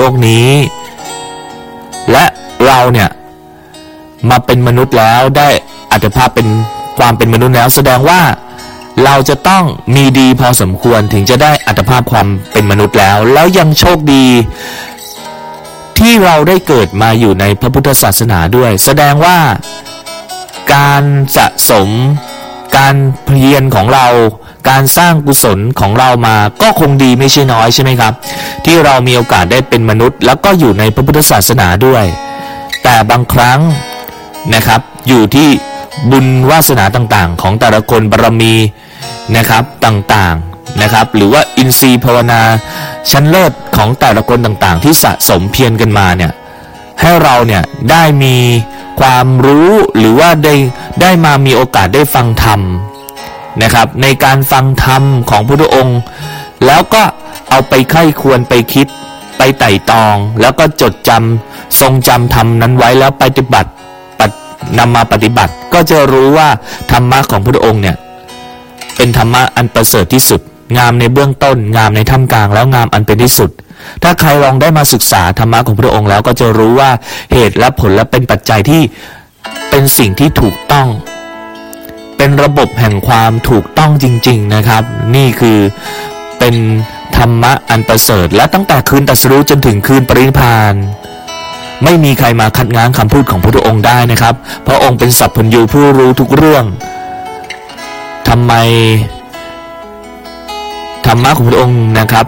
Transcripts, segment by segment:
กนี้และเราเนี่ยมาเป็นมนุษย์แล้วได้อัตภาพเป็นความเป็นมนุษย์แล้วแสดงว่าเราจะต้องมีดีพอสมควรถึงจะได้อัตภาพความเป็นมนุษย์แล้วยังโชคดีที่เราได้เกิดมาอยู่ในพระพุทธศาสนาด้วยแสดงว่าการสะสมการเพียรของเราการสร้างกุศลของเรามาก็คงดีไม่ใช่น้อยใช่ไหมครับที่เรามีโอกาสได้เป็นมนุษย์แล้วก็อยู่ในพระพุทธศาสนาด้วยแต่บางครั้งนะครับอยู่ที่บุญวาสนาต่างๆของแต่ละคนบารมีนะครับต่างๆนะครับหรือว่าอินทรีย์ภาวนาชั้นเลิศของแต่ละคนต่างๆที่สะสมเพียรกันมาเนี่ยให้เราเนี่ยได้มีความรู้หรือว่าได้มามีโอกาสได้ฟังธรรมนะครับในการฟังธรรมของพระพุทธองค์แล้วก็เอาไปไข้ควรไปคิดไปไต่ตองแล้วก็จดจำทรงจำธรรมนั้นไว้แล้วปฏิบัตินำมาปฏิบัติก็จะรู้ว่าธรรมะของพระพุทธองค์เนี่ยเป็นธรรมะอันประเสริฐที่สุดงามในเบื้องต้นงามในท่ามกลางแล้วงามอันเป็นที่สุดถ้าใครลองได้มาศึกษาธรรมะของพระองค์แล้วก็จะรู้ว่าเหตุและผลและเป็นปัจจัยที่เป็นสิ่งที่ถูกต้องเป็นระบบแห่งความถูกต้องจริงๆนะครับนี่คือเป็นธรรมะอันประเสริฐและตั้งแต่คืนตรัสรู้จนถึงคืนปรินิพพานไม่มีใครมาขัดง้างคำพูดของพระองค์ได้นะครับพระองค์เป็นสัพพัญญูผู้รู้ทุกเรื่องทำไมธรรมะของพระองค์นะครับ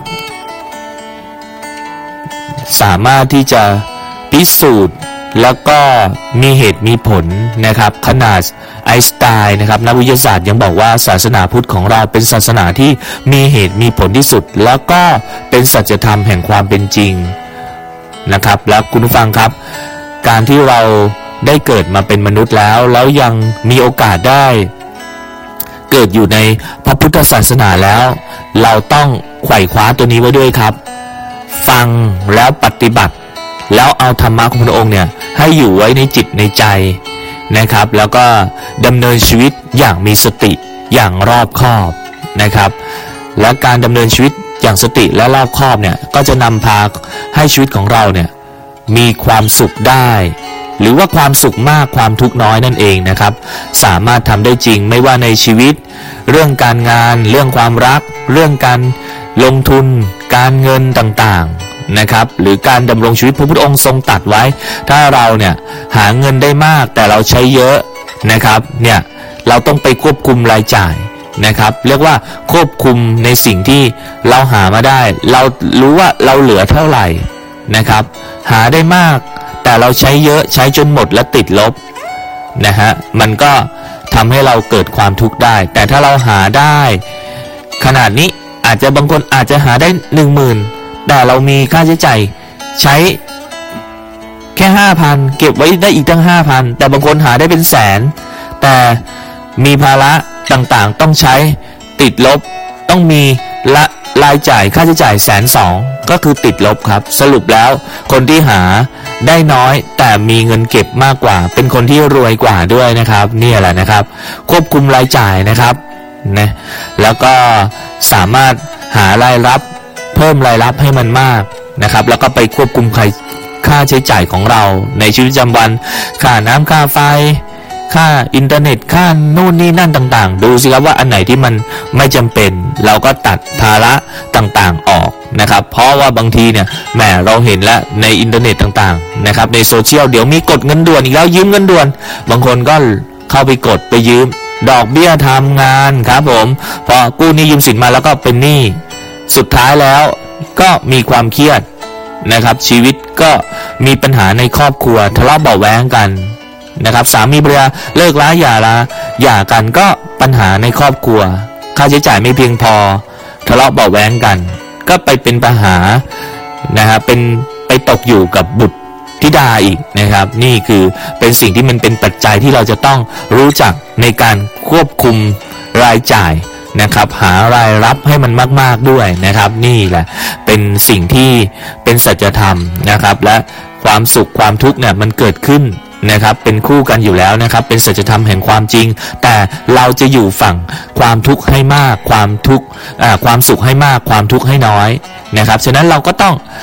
สามารถที่จะพิสูจน์แล้วก็มีเหตุมีผลนะครับขนาดไอน์สไตน์นะครับนักวิทยาศาสตร์ยังบอกว่าศาสนาพุทธของเราเป็นศาสนาที่มีเหตุมีผลที่สุดแล้วก็เป็นสัจธรรมแห่งความเป็นจริงนะครับแล้วคุณผู้ฟังครับการที่เราได้เกิดมาเป็นมนุษย์แล้วยังมีโอกาสได้เกิดอยู่ในพระพุทธศาสนาแล้วเราต้องไขว่คว้าตัวนี้ไว้ด้วยครับฟังแล้วปฏิบัติแล้วเอาธรรมะของพระองค์เนี่ยให้อยู่ไว้ในจิตในใจนะครับแล้วก็ดำเนินชีวิตอย่างมีสติอย่างรอบคอบนะครับและการดำเนินชีวิตอย่างสติและรอบคอบเนี่ยก็จะนำพาให้ชีวิตของเราเนี่ยมีความสุขได้หรือว่าความสุขมากความทุกข์น้อยนั่นเองนะครับสามารถทำได้จริงไม่ว่าในชีวิตเรื่องการงานเรื่องความรักเรื่องการลงทุนการเงินต่างๆนะครับหรือการดำรงชีวิตพระพุทธองค์ทรงตรัสไว้ถ้าเราเนี่ยหาเงินได้มากแต่เราใช้เยอะนะครับเนี่ยเราต้องไปควบคุมรายจ่ายนะครับเรียกว่าควบคุมในสิ่งที่เราหามาได้เรารู้ว่าเราเหลือเท่าไหร่นะครับหาได้มากแต่เราใช้เยอะใช้จนหมดและติดลบนะฮะมันก็ทำให้เราเกิดความทุกข์ได้แต่ถ้าเราหาได้ขนาดนี้อาจจะบางคนอาจจะหาได้ 10,000 แต่เรามีค่าใช้จ่ายใช้แค่ 5,000 เก็บไว้ได้อีกตั้ง 5,000 แต่บางคนหาได้เป็นแสนแต่มีภาระต่างๆต้องใช้ติดลบต้องมีรายจ่ายค่าใช้จ่าย 120,000 ก็คือติดลบครับสรุปแล้วคนที่หาได้น้อยแต่มีเงินเก็บมากกว่าเป็นคนที่รวยกว่าด้วยนะครับนี่แหละนะครับควบคุมรายจ่ายนะครับนะแล้วก็สามารถหารายรับเพิ่มรายรับให้มันมากนะครับแล้วก็ไปควบคุมค่าใช้จ่ายของเราในชีวิตประจำวันค่าน้ำค่าไฟค่าอินเทอร์เน็ตค่านู่นนี่นั่นต่างๆดูสิครับว่าอันไหนที่มันไม่จำเป็นเราก็ตัดภาระต่างๆออกนะครับเพราะว่าบางทีเนี่ยแหมเราเห็นแล้วในอินเทอร์เน็ตต่างๆนะครับในโซเชียลเดี๋ยวมีกดเงินด่วนอีกแล้วยืมเงินด่วนบางคนก็เข้าไปกดไปยืมดอกเบี้ยทำงานครับผมพอกู้หนี้ยืมสินมาแล้วก็เป็นหนี้สุดท้ายแล้วก็มีความเครียดนะครับชีวิตก็มีปัญหาในครอบครัวทะเลาะเบาะแว้งกันนะครับสามีภรรยาเลิกล้าหย่ากันก็ปัญหาในครอบครัวค่าใช้จ่ายไม่เพียงพอทะเลาะเบาะแว้งกันก็ไปเป็นปัญหานะครับเป็นไปตกอยู่กับบุตรธิดาอีกนะครับนี่คือเป็นสิ่งที่มันเป็นปัจจัยที่เราจะต้องรู้จักในการควบคุมรายจ่ายนะครับหารายรับให้มันมากๆด้วยนะครับนี่แหละเป็นสิ่งที่เป็นสัจธรรมนะครับและความสุขความทุกข์เนี่ยมันเกิดขึ้นนะครับเป็นคู่กันอยู่แล้วนะครับเป็นสัจธรรมแห่งความจริงแต่เราจะอยู่ฝั่งความทุกข์ให้มากความสุขให้มากความทุกข์ให้น้อยนะครับฉะนั้นเราก็ต้อง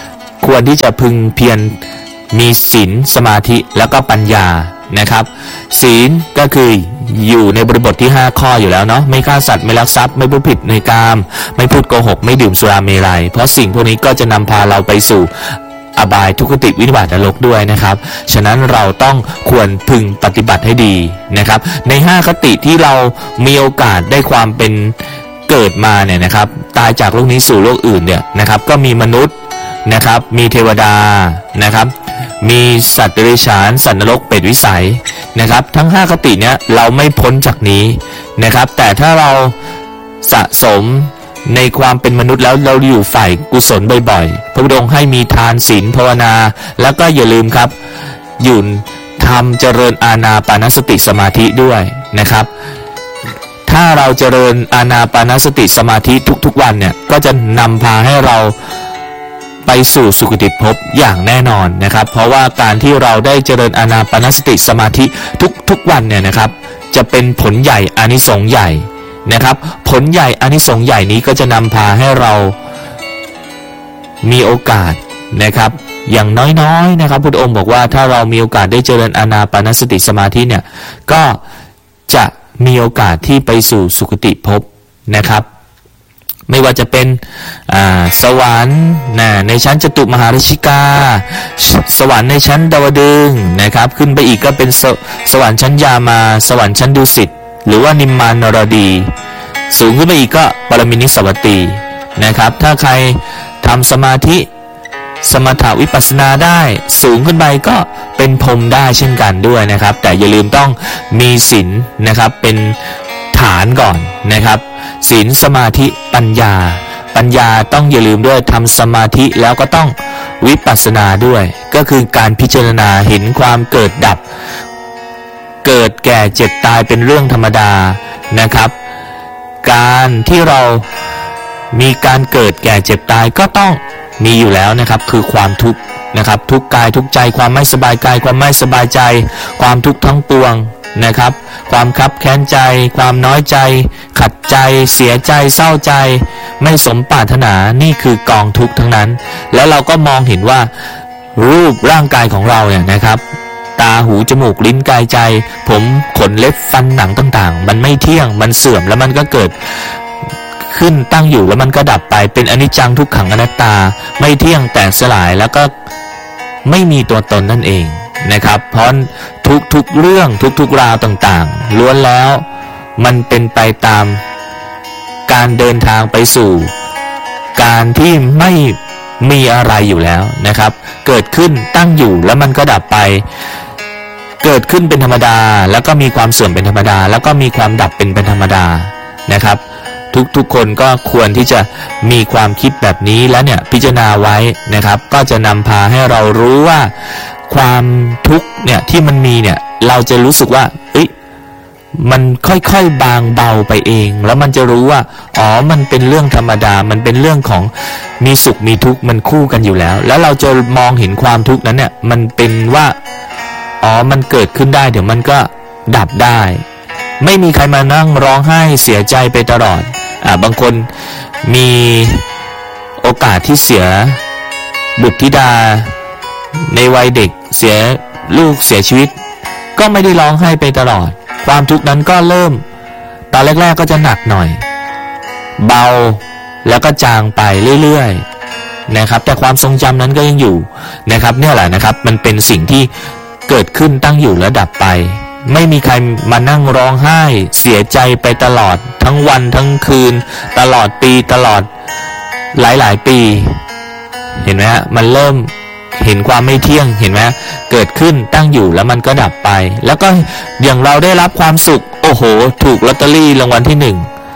ควรที่จะพึงเพียรมีศีลสมาธิแล้วก็ปัญญานะครับศีลก็คืออยู่ในบริบทที่5ข้ออยู่แล้วเนาะไม่ฆ่าสัตว์ไม่ลักทรัพย์ไม่พูดผิดในกามไม่พูดโกหกไม่ดื่มสุราเมรัยเพราะสิ่งพวกนี้ก็จะนำพาเราไปสู่อบายทุกขติวินิบาตนรกด้วยนะครับฉะนั้นเราต้องควรพึงปฏิบัติให้ดีนะครับใน5คติที่เรามีโอกาสได้ความเป็นเกิดมาเนี่ยนะครับตายจากโลกนี้สู่โลกอื่นเนี่ยนะครับก็มีมนุษย์นะครับมีเทวดานะครับมีสัตว์เดรัจฉานสัตว์นรกเปรตวิสัยนะครับทั้ง5คติเนี้ยเราไม่พ้นจากนี้นะครับแต่ถ้าเราสะสมในความเป็นมนุษย์แล้วเราอยู่ฝ่ายกุศลบ่อยๆพระพุทธองค์ให้มีทานศีลภาวนาแล้วก็อย่าลืมครับอยู่ทำเจริญอานาปานสติสมาธิด้วยนะครับถ้าเราเจริญอานาปานสติสมาธิทุกๆวันเนี่ยก็จะนำพาให้เราไปสู่สุคติภพอย่างแน่นอนนะครับเพราะว่าการที่เราได้เจริญอานาปานสติสมาธิทุกวันเนี่ยนะครับจะเป็นผลใหญ่อานิสงส์ใหญ่นะครับผลใหญ่อานิสงส์ใหญ่นี้ก็จะนำพาให้เรามีโอกาสนะครับอย่างน้อยๆนะครับพุทธองค์บอกว่าถ้าเรามีโอกาสได้เจริญอานาปานสติสมาธิเนี่ยก็จะมีโอกาสที่ไปสู่สุคติภพนะครับไม่ว่าจะเป็นสวรรค์ในชั้นจตุมหาราชิกาสวรรค์ในชั้นดาวดึงส์นะครับขึ้นไปอีกก็เป็นสวรรค์ชั้นยามาสวรรค์ชั้นดุสิตหรือว่านิมมานนรดีสูงขึ้นไปอีกก็ปรมินิสวัตตีนะครับถ้าใครทำสมาธิสมถะวิปัสสนาได้สูงขึ้นไปก็เป็นพรหมได้เช่นกันด้วยนะครับแต่อย่าลืมต้องมีศีลนะครับเป็นฐานก่อนนะครับศีลสมาธิปัญญาต้องอย่าลืมด้วยทำสมาธิแล้วก็ต้องวิปัสสนาด้วยก็คือการพิจารณาเห็นความเกิดดับเกิดแก่เจ็บตายเป็นเรื่องธรรมดานะครับการที่เรามีการเกิดแก่เจ็บตายก็ต้องมีอยู่แล้วนะครับคือความทุกข์นะครับทุกข์กายทุกข์ใจความไม่สบายกายความไม่สบายใจความทุกข์ทั้งปวงนะครับความคับแค้นใจความน้อยใจขัดใจเสียใจเศร้าใจไม่สมปรารถนานี่คือกองทุกข์ทั้งนั้นแล้วเราก็มองเห็นว่ารูปร่างกายของเราเนี่ยนะครับตาหูจมูกลิ้นกายใจผมขนเล็บฟันหนังต่างๆมันไม่เที่ยงมันเสื่อมแล้วมันก็เกิดขึ้นตั้งอยู่แล้วมันก็ดับไปเป็นอนิจจังทุกขังอนัตตาไม่เที่ยงแตกสลายแล้วก็ไม่มีตัวตนนั่นเองนะครับเพราะทุกเรื่องทุกราวต่างๆล้วนแล้วมันเป็นไปตามการเดินทางไปสู่การที่ไม่มีอะไรอยู่แล้วนะครับเกิดขึ้นตั้งอยู่แล้วมันก็ดับไปเกิดขึ้นเป็นธรรมดาแล้วก็มีความเสื่อมเป็นธรรมดาแล้วก็มีความดับเป็นธรรมดานะครับทุกคนก็ควรที่จะมีความคิดแบบนี้แล้วเนี่ยพิจารณาไว้นะครับก็จะนำพาให้เรารู้ว่าความทุกข์เนี่ยที่มันมีเนี่ยเราจะรู้สึกว่ามันค่อยๆบางเบาไปเองแล้วมันจะรู้ว่าอ๋อมันเป็นเรื่องธรรมดามันเป็นเรื่องของมีสุขมีทุกข์มันคู่กันอยู่แล้วแล้วเราจะมองเห็นความทุกข์นั้นเนี่ยมันเป็นว่าอ๋อมันเกิดขึ้นได้เดี๋ยวมันก็ดับได้ไม่มีใครมานั่งร้องไห้เสียใจไปตลอดบางคนมีโอกาสที่เสียบุตรธิดาในวัยเด็กเสียลูกเสียชีวิตก็ไม่ได้ร้องไห้ไปตลอดความทุกข์นั้นก็เริ่มตอนแรกๆก็จะหนักหน่อยเบาแล้วก็จางไปเรื่อยๆนะครับแต่ความทรงจำนั้นก็ยังอยู่นะครับเนี่ยแหละนะครับมันเป็นสิ่งที่เกิดขึ้นตั้งอยู่แล้วดับไปไม่มีใครมานั่งร้องไห้เสียใจไปตลอดทั้งวันทั้งคืนตลอดปีตลอดหลายๆปีเห็นไหมฮะมันเริ่มเห็นความไม่เที่ยงเห็นไหมเกิดขึ้นตั้งอยู่แล้วมันก็ดับไปแล้วก็อย่างเราได้รับความสุขโอ้โหถูกลอตเตอรี่รางวัลที่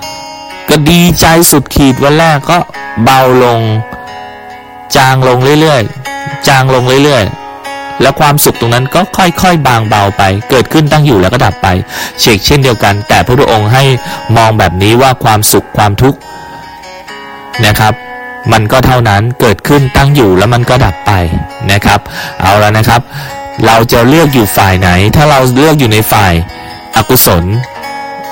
1ก็ดีใจสุดขีดวันแรกก็เบาลงจางลงเรื่อยๆแล้วความสุขตรงนั้นก็ค่อยๆบางเบาไปเกิดขึ้นตั้งอยู่แล้วก็ดับไปเช่นเดียวกันแต่พระพุทธองค์ให้มองแบบนี้ว่าความสุขความทุกข์นะครับมันก็เท่านั้นเกิดขึ้นตั้งอยู่แล้วมันก็ดับไปนะครับเอาแล้วนะครับเราจะเลือกอยู่ฝ่ายไหนถ้าเราเลือกอยู่ในฝ่ายอกุศล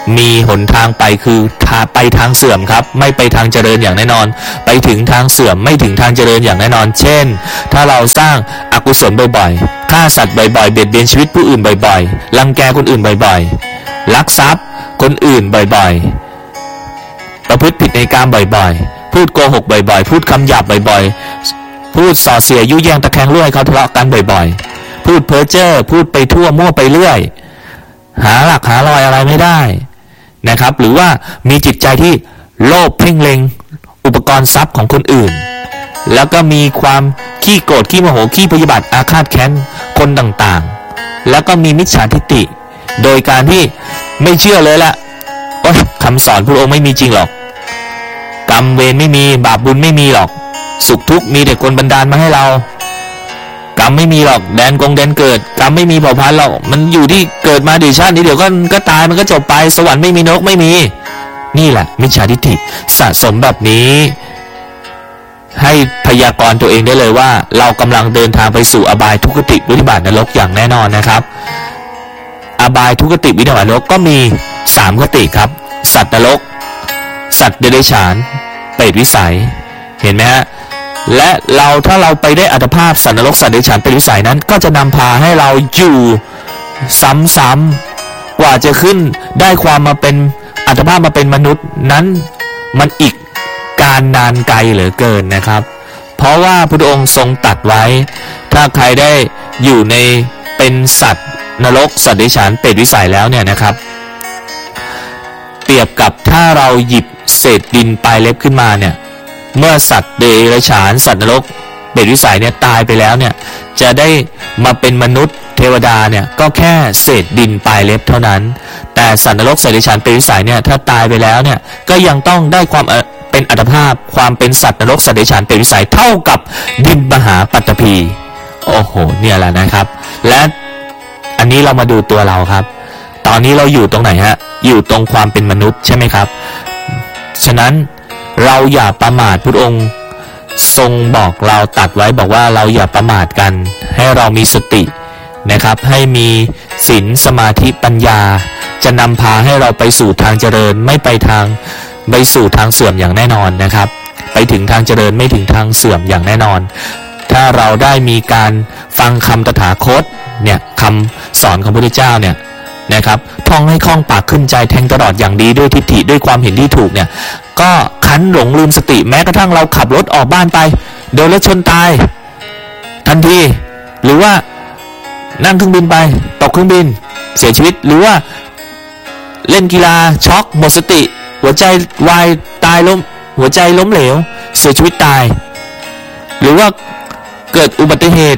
มีหนทางไปคือไปทางเสื่อมครับไม่ไปทางเจริญอย่างแน่นอนไปถึงทางเสื่อมไม่ถึงทางเจริญอย่างแน่นอนเช่นถ้าเราสร้างอกุศลบ่อยๆฆ่าสัตว์บ่อยๆเบียดเบียนชีวิตผู้อื่นบ่อยๆรังแกคนอื่นบ่อยๆลักทรัพย์คนอื่นบ่อยๆประพฤติผิดในกามบ่อยๆพูดโกหกบ่อยๆพูดคำหยาบบ่อยๆพูดส่อเสียยุแยงตะแคงรั่วให้เขาทะเลาะกันบ่อยๆพูดเพ้อเจ้อพูดไปทั่วมั่วไปเรื่อยหาหลักหารอยอะไรไม่ได้นะครับหรือว่ามีจิตใจที่โลภเพ่งเล็งอุปกรณ์ทรัพย์ของคนอื่นแล้วก็มีความขี้โกรธขี้โมโหขี้พยาบาทอาฆาตแค้นคนต่างๆแล้วก็มีมิจฉาทิฏฐิโดยการที่ไม่เชื่อเลยละคำสอนพระองค์ไม่มีจริงหรอกกรรมเวรไม่มีบาปบุญไม่มีหรอกสุขทุกข์มีแต่คนบันดาลมาให้เรากรรมไม่มีหรอกแดนเกิดกรรมไม่มีเผ่าพันธุ์หรอกมันอยู่ที่เกิดมาดิชาตินี้เดี๋ยวก็ตายมันก็จบไปสวรรค์ไม่มีนรกไม่มีนี่แหละมิจฉาทิฏฐิสะสมแบบนี้ให้พยากรณ์ตัวเองได้เลยว่าเรากำลังเดินทางไปสู่อบายทุกขติวินิบาตนรกอย่างแน่นอนนะครับอบายทุกขติวินิบาตนรกก็มี3คติครับสัตว์นรกสัตว์เดรัจฉานเปรตวิสัยเห็นไหมฮะและถ้าเราไปได้อัตภาพสัตว์นรกสัตว์เดรัจฉานเปรตวิสัยนั้นก็จะนำพาให้เราอยู่ซ้ำๆกว่าจะขึ้นได้ความมาเป็นอัตภาพมาเป็นมนุษย์นั้นมันอีกการนานไกลเหลือเกินนะครับเพราะว่าพระองค์ทรงตรัสไว้ถ้าใครได้อยู่ในเป็นสัตว์นรกสัตว์เดรัจฉานเปรตวิสัยแล้วเนี่ยนะครับเปรียบกับถ้าเราหยิบเศษดินปลายเล็บขึ้นมาเนี่ยเมื่อสัตว์เดรัจฉานสัตว์นรกเปรตวิสัยเนี่ยตายไปแล้วเนี่ยจะได้มาเป็นมนุษย์เทวดาเนี่ยก็แค่เศษดินปลายเล็บเท่านั้นแต่สัตว์นรกสัตว์เดรัจฉานเปรตวิสัยเนี่ยถ้าตายไปแล้วเนี่ยก็ยังต้องได้ความเป็นอัตภาพความเป็นสัตว์นรกสัตว์เดรัจฉานเปรตวิสัยเท่ากับดินมหาปัตตภีโอ้โหเนี่ยแหละนะครับและอันนี้เรามาดูตัวเราครับตอนนี้เราอยู่ตรงไหนฮะอยู่ตรงความเป็นมนุษย์ใช่ไหมครับฉะนั้นเราอย่าประมาทพระองค์ทรงบอกเราตัดไว้บอกว่าเราอย่าประมาทกันให้เรามีสตินะครับให้มีศีลสมาธิปัญญาจะนำพาให้เราไปสู่ทางเจริญไม่ไปสู่ทางเสื่อมอย่างแน่นอนนะครับไปถึงทางเจริญไม่ถึงทางเสื่อมอย่างแน่นอนถ้าเราได้มีการฟังคำตถาคตเนี่ยคำสอนของพระพุทธเจ้าเนี่ยนะครับท่องให้คล่องปากขึ้นใจแทงตลอดอย่างดีด้วยทิฏฐิด้วยความเห็นที่ถูกเนี่ยก็คันหลงลืมสติแม้กระทั่งเราขับรถออกบ้านไปโดนรถชนตายทันทีหรือว่านั่งเครื่องบินไปตกเครื่องบินเสียชีวิตหรือว่าเล่นกีฬาช็อกหมดสติหัวใจวายตายล้มหัวใจล้มเหลวเสียชีวิตตายหรือว่าเกิดอุบัติเหตุ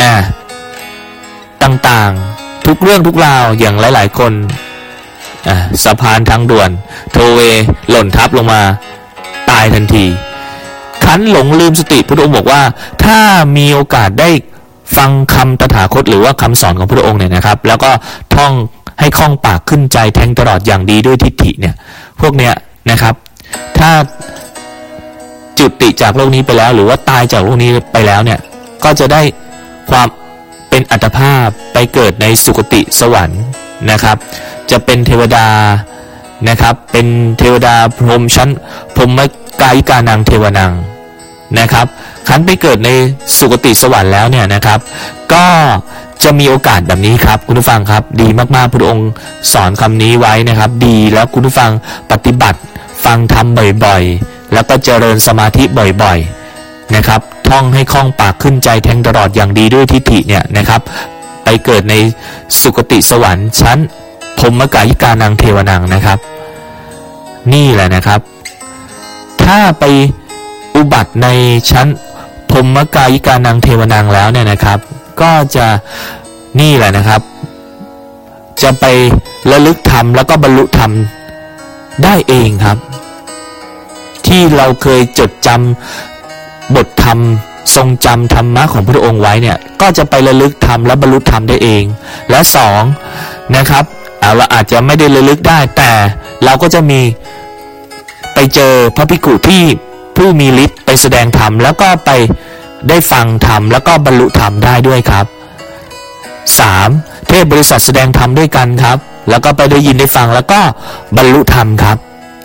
ต่างๆทุกเรื่องทุกราวอย่างหลายๆคนสะพานทางด่วนโทเวหล่นทับลงมาตายทันทีคันหลงลืมสติพระองค์บอกว่าถ้ามีโอกาสได้ฟังคำตถาคตหรือว่าคำสอนของพระองค์เนี่ยนะครับแล้วก็ท่องให้คล่องปากขึ้นใจแทงตลอดอย่างดีด้วยทิฏฐิเนี่ยพวกเนี้ยนะครับถ้าจุติจากโลกนี้ไปแล้วหรือว่าตายจากโลกนี้ไปแล้วเนี่ยก็จะได้ความเป็นอัตภาพไปเกิดในสุคติสวรรค์นะครับจะเป็นเทวดานะครับเป็นเทวดาพรหมชั้นพรหมกายิกานังเทวนังนะครับขันไปเกิดในสุคติสวรรค์แล้วเนี่ยนะครับก็จะมีโอกาสแบบนี้ครับคุณผู้ฟังครับดีมากๆพระองค์สอนคำนี้ไว้นะครับดีแล้วคุณผู้ฟังปฏิบัติฟังธรรมบ่อยๆแล้วก็เจริญสมาธิบ่อยๆนะครับท่องให้คล่องปากขึ้นใจแทงตลอดอย่างดีด้วยทิฏฐิเนี่ยนะครับไปเกิดในสุคติสวรรค์ชั้นพรหมกายิกานังเทวนังนะครับนี่แหละนะครับถ้าไปอุบัติในชั้นพรหมกายิกานังเทวนังแล้วเนี่ยนะครับก็จะนี่แหละนะครับจะไประลึกธรรมแล้วก็บรรลุธรรมได้เองครับที่เราเคยจดจำบทธรรมทรงจำธรรมะของพระองค์ไว้เนี่ยก็จะไประลึกธรรมและบรรลุธรรมได้เองและ2นะครับเราอาจจะไม่ได้ระลึกได้แต่เราก็จะมีไปเจอพระภิกขุที่ผู้มีฤทธิ์ไปแสดงธรรมแล้วก็ไปได้ฟังธรรมแล้วก็บรรลุธรรมได้ด้วยครับ3เทพบริษัทแสดงธรรมด้วยกันครับแล้วก็ไปได้ยินได้ฟังแล้วก็บรรลุธรรมครับ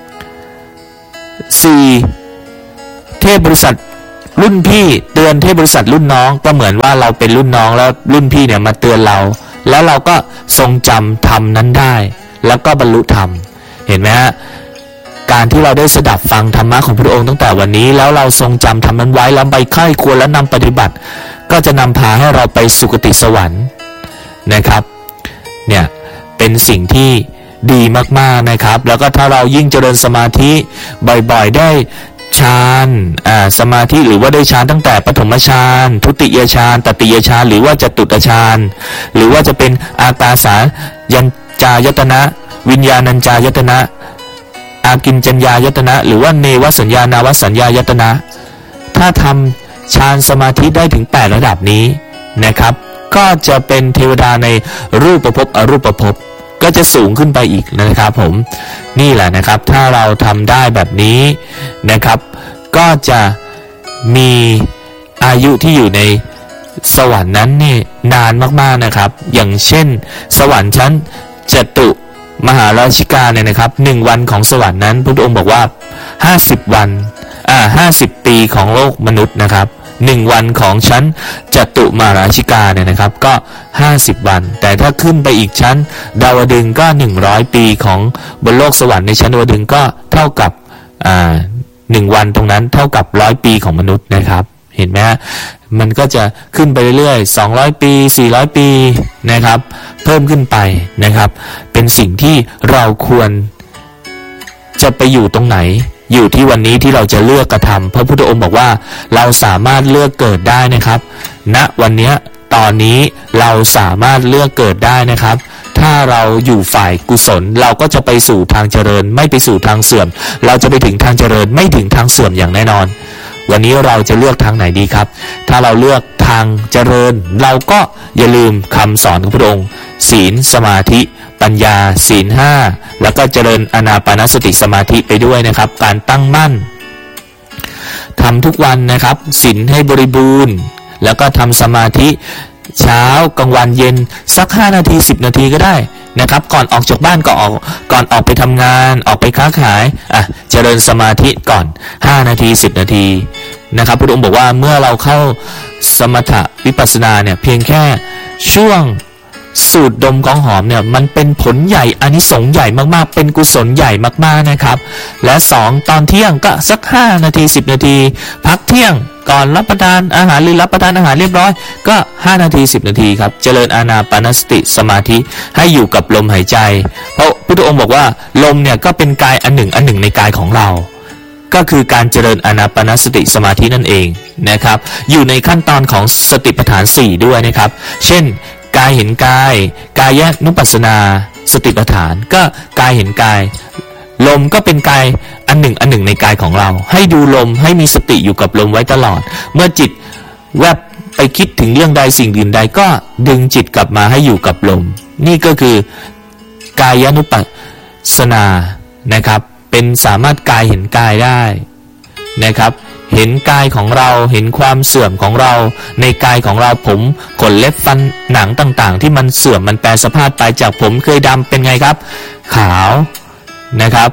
4. เทพบริษัทรุ่นพี่เตือนเทพบริษัทรุ่นน้องก็เหมือนว่าเราเป็นรุ่นน้องแล้วรุ่นพี่เนี่ยมาเตือนเราแล้วเราก็ทรงจำธรรมนั้นได้แล้วก็บรรลุธรรมเห็นไหมฮะการที่เราได้สดับฟังธรรมะของพระองค์ตั้งแต่วันนี้แล้วเราทรงจำธรรมนั้นไว้แล้วไปใคร่ครวญและนำปฏิบัติก็จะนำพาให้เราไปสุคติสวรรค์นะครับเนี่ยเป็นสิ่งที่ดีมากๆนะครับแล้วก็ถ้าเรายิ่งเจริญสมาธิบ่อยๆได้ฌานสมาธิหรือว่าได้ฌานตั้งแต่ปฐมฌานทุติยฌานตติยฌานหรือว่าจตุตฌานหรือว่าจะเป็นอากาสายัญจายตนะวิญญาณัญจายตนะอากิญจัญญายตนะหรือว่าเนวสัญญานาวสัญญายตนะถ้าทำฌานสมาธิได้ถึง8ระดับนี้นะครับก็จะเป็นเทวดาในรูปภพอรูปภพก็จะสูงขึ้นไปอีกนะครับผมนี่แหละนะครับถ้าเราทำได้แบบนี้นะครับก็จะมีอายุที่อยู่ในสวรรค์นั้นนี่นานมากๆนะครับอย่างเช่นสวรรค์ชั้นจตุมหาราชิกาเนี่ยนะครับ1วันของสวรรค์นั้นพระองค์บอกว่า50วัน50 ปีของโลกมนุษย์นะครับ1วันของชั้นจตุมหาราชิกาเนี่ยนะครับก็50วันแต่ถ้าขึ้นไปอีกชั้นดาวดึงส์ก็100ปีของบนโลกสวรรค์ในชั้นดาวดึงส์ก็เท่ากับ1วันตรงนั้นเท่ากับ100ปีของมนุษย์นะครับเห็นไหมฮะมันก็จะขึ้นไปเรื่อยๆ200ปี400ปีนะครับเพิ่มขึ้นไปนะครับเป็นสิ่งที่เราควรจะไปอยู่ตรงไหนอยู่ที่วันนี้ที่เราจะเลือกกระทำพระพุทธองค์บอกว่าเราสามารถเลือกเกิดได้นะครับณวันนี้ตอนนี้เราสามารถเลือกเกิดได้นะครับถ้าเราอยู่ฝ่ายกุศลเราก็จะไปสู่ทางเจริญไม่ไปสู่ทางเสื่อมเราจะไปถึงทางเจริญไม่ถึงทางเสื่อมอย่างแน่นอนวันนี้เราจะเลือกทางไหนดีครับถ้าเราเลือกทางเจริญเราก็อย่าลืมคำสอนของพระองค์ศีลสมาธิปัญญาศีล5แล้วก็เจริญอานาปานสติสมาธิไปด้วยนะครับการตั้งมั่นทำทุกวันนะครับศีลให้บริบูรณ์แล้วก็ทำสมาธิเช้ากลางวันเย็นสัก5นาที10นาทีก็ได้นะครับก่อนออกจากบ้านก่อนออกไปทำงานออกไปค้าขายเจริญสมาธิก่อน5นาที10นาทีนะครับพระองค์บอกว่าเมื่อเราเข้าสมถะวิปัสสนาเนี่ยเพียงแค่ช่วงสูดดมของหอมเนี่ยมันเป็นผลใหญ่อานิสงส์ใหญ่มากๆเป็นกุศลใหญ่มากๆนะครับและ2ตอนเที่ยงก็สัก5นาที10นาทีพักเที่ยงก่อนรับประทานอาหารหรือรับประทานอาหารเรียบร้อยก็5นาที10นาทีครับเจริญอานาปานสติสมาธิให้อยู่กับลมหายใจเพราะพุทธองค์บอกว่าลมเนี่ยก็เป็นกายอันหนึ่งในกายของเราก็คือการเจริญอานาปานสติสมาธินั่นเองนะครับอยู่ในขั้นตอนของสติปัฏฐาน4ด้วยนะครับเช่นกายเห็นกายกายนุปัสสนาสติปัฏฐานก็กายเห็นกายลมก็เป็นกายอันหนึ่งในกายของเราให้ดูลมให้มีสติอยู่กับลมไว้ตลอดเมื่อจิตแวบไปคิดถึงเรื่องใดสิ่งอื่นใดก็ดึงจิตกลับมาให้อยู่กับลมนี่ก็คือกายนุปัสสนานะครับเป็นสามารถกายเห็นกายได้นะครับเห็นกายของเราเห็นความเสื่อมของเราในกายของเราผมขนเล็บฟันหนังต่างๆที่มันเสื่อมมันแปรสภาพไปจากผมเคยดำเป็นไงครับขาวนะครับ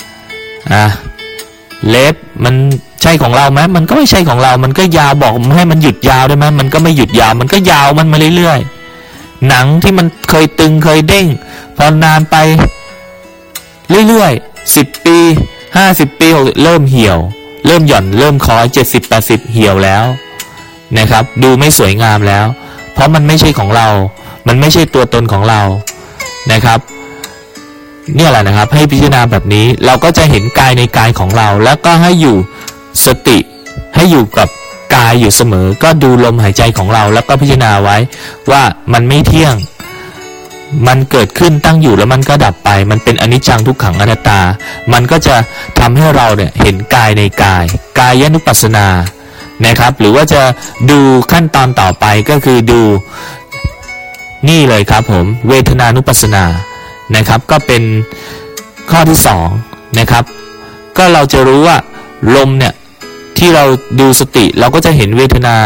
เล็บมันใช่ของเราไหมมันก็ไม่ใช่ของเรามันก็ยาวบอกให้มันหยุดยาวได้ไหมมันก็ไม่หยุดยาวมันก็ยาวมันมาเรื่อยๆหนังที่มันเคยตึงเคยเด้งพอนานไปเรื่อยๆ10ปี50ปีเริ่มเหี่ยวเริ่มหย่อนเริ่มคอย70-80เหี่ยวแล้วนะครับดูไม่สวยงามแล้วเพราะมันไม่ใช่ของเรามันไม่ใช่ตัวตนของเรานะครับเนี่ยแหละนะครับให้พิจารณาแบบนี้เราก็จะเห็นกายในกายของเราแล้วก็ให้อยู่สติให้อยู่กับกายอยู่เสมอก็ดูลมหายใจของเราแล้วก็พิจารณาไว้ว่ามันไม่เที่ยงมันเกิดขึ้นตั้งอยู่แล้วมันก็ดับไปมันเป็นอนิจจังทุกขังอนัตตามันก็จะทำให้เราเนี่ยเห็นกายในกายกายนุปัสสนานะครับหรือว่าจะดูขั้นตอนต่อไปก็คือดูนี่เลยครับผมเวทนานุปัสสนานะครับก็เป็นข้อที่2นะครับก็เราจะรู้ว่าลมเนี่ยที่เราดูสติเราก็จะเห็นเวทนา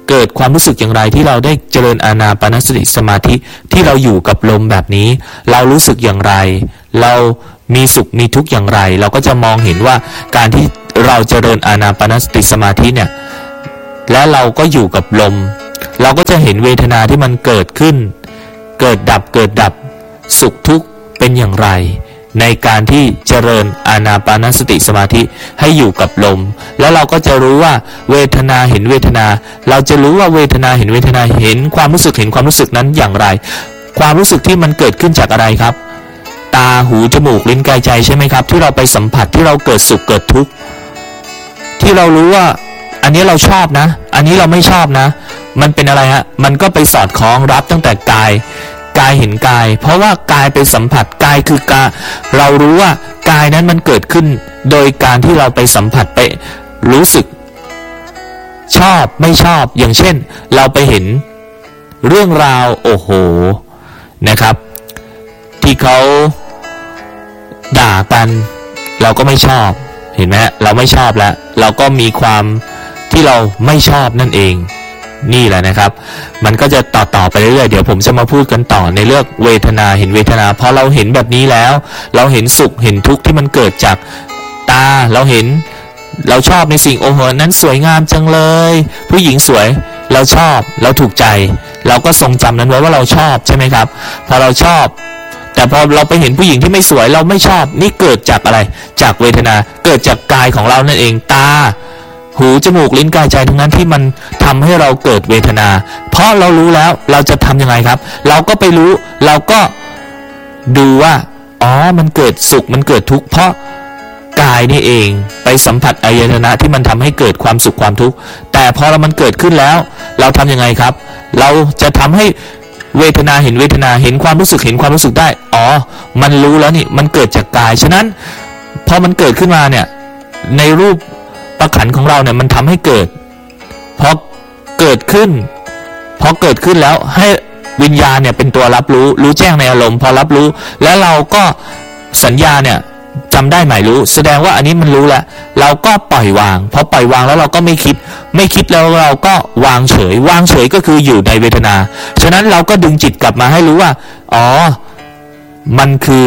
เกิดความรู้สึกอย่างไรที่เราได้เจริญอานาปานสติสมาธิที่เราอยู่กับลมแบบนี้เรารู้สึกอย่างไรเรามีสุขมีทุกข์อย่างไรเราก็จะมองเห็นว่าการที่เราเจริญอานาปานสติสมาธิเนี่ยและเราก็อยู่กับลมเราก็จะเห็นเวทนาที่มันเกิดขึ้นเกิดดับสุขทุกข์เป็นอย่างไรในการที่เจริญอานาปานสติสมาธิให้อยู่กับลมแล้วเราก็จะรู้ว่าเวทนาเห็นเวทนาเราจะรู้ว่าเวทนาเห็นเวทนาเห็นความรู้สึกนั้นอย่างไรความรู้สึกที่มันเกิดขึ้นจากอะไรครับตาหูจมูกลิ้นกายใจใช่ไหมครับที่เราไปสัมผัสที่เราเกิดสุขเกิดทุกข์ที่เรารู้ว่าอันนี้เราชอบนะอันนี้เราไม่ชอบนะมันเป็นอะไรฮะมันก็ไปสอดคล้องรับตั้งแต่กายเห็นกายเพราะว่ากายไปสัมผัสกายคือกายเรารู้ว่ากายนั้นมันเกิดขึ้นโดยการที่เราไปสัมผัสไปรู้สึกชอบไม่ชอบอย่างเช่นเราไปเห็นเรื่องราวโอ้โหนะครับที่เขาด่ากันเราก็ไม่ชอบเห็นไหมเราไม่ชอบแล้วเราก็มีความที่เราไม่ชอบนั่นเองนี่แหละนะครับมันก็จะต่อไปเรื่อยๆเดี๋ยวผมจะมาพูดกันต่อในเรื่องเวทนาเห็นเวทนาพอเราเห็นแบบนี้แล้วเราเห็นสุขเห็นทุกข์ที่มันเกิดจากตาเราเห็นเราชอบในสิ่งโอ้โหนั้นสวยงามจังเลยผู้หญิงสวยเราชอบเราถูกใจเราก็ทรงจำนั้นไว้ว่าเราชอบใช่ไหมครับพอเราชอบแต่พอเราไปเห็นผู้หญิงที่ไม่สวยเราไม่ชอบนี่เกิดจากอะไรจากเวทนาเกิดจากกายของเรานั่นเองตาหูจมูกลิ้นกายใจทั้งนั้นที่มันทำให้เราเกิดเวทนาเพราะเรารู้แล้วเราจะทำยังไงครับเราก็ไปรู้เราก็ดูว่าอ๋อมันเกิดสุขมันเกิดทุกข์เพราะกายนี่เองไปสัมผัสอายตนะที่มันทำให้เกิดความสุขความทุกข์แต่พอมันเกิดขึ้นแล้วเราทำยังไงครับเราจะทำให้เวทนาเห็นเวทนาเห็นความรู้สึกได้อ๋อมันรู้แล้วนี่มันเกิดจากกายฉะนั้นพอมันเกิดขึ้นมาเนี่ยในรูปประขันของเราเนี่ยมันทำให้เกิดพอเกิดขึ้นแล้วให้วิญญาณเนี่ยเป็นตัวรับรู้แจ้งในอารมณ์พอรับรู้แล้วเราก็สัญญาเนี่ยจำได้หมายรู้แสดงว่าอันนี้มันรู้แล้วเราก็ปล่อยวางพอปล่อยวางแล้วเราก็ไม่คิดแล้วเราก็วางเฉยก็คืออยู่ในเวทนาฉะนั้นเราก็ดึงจิตกลับมาให้รู้ว่าอ๋อมันคือ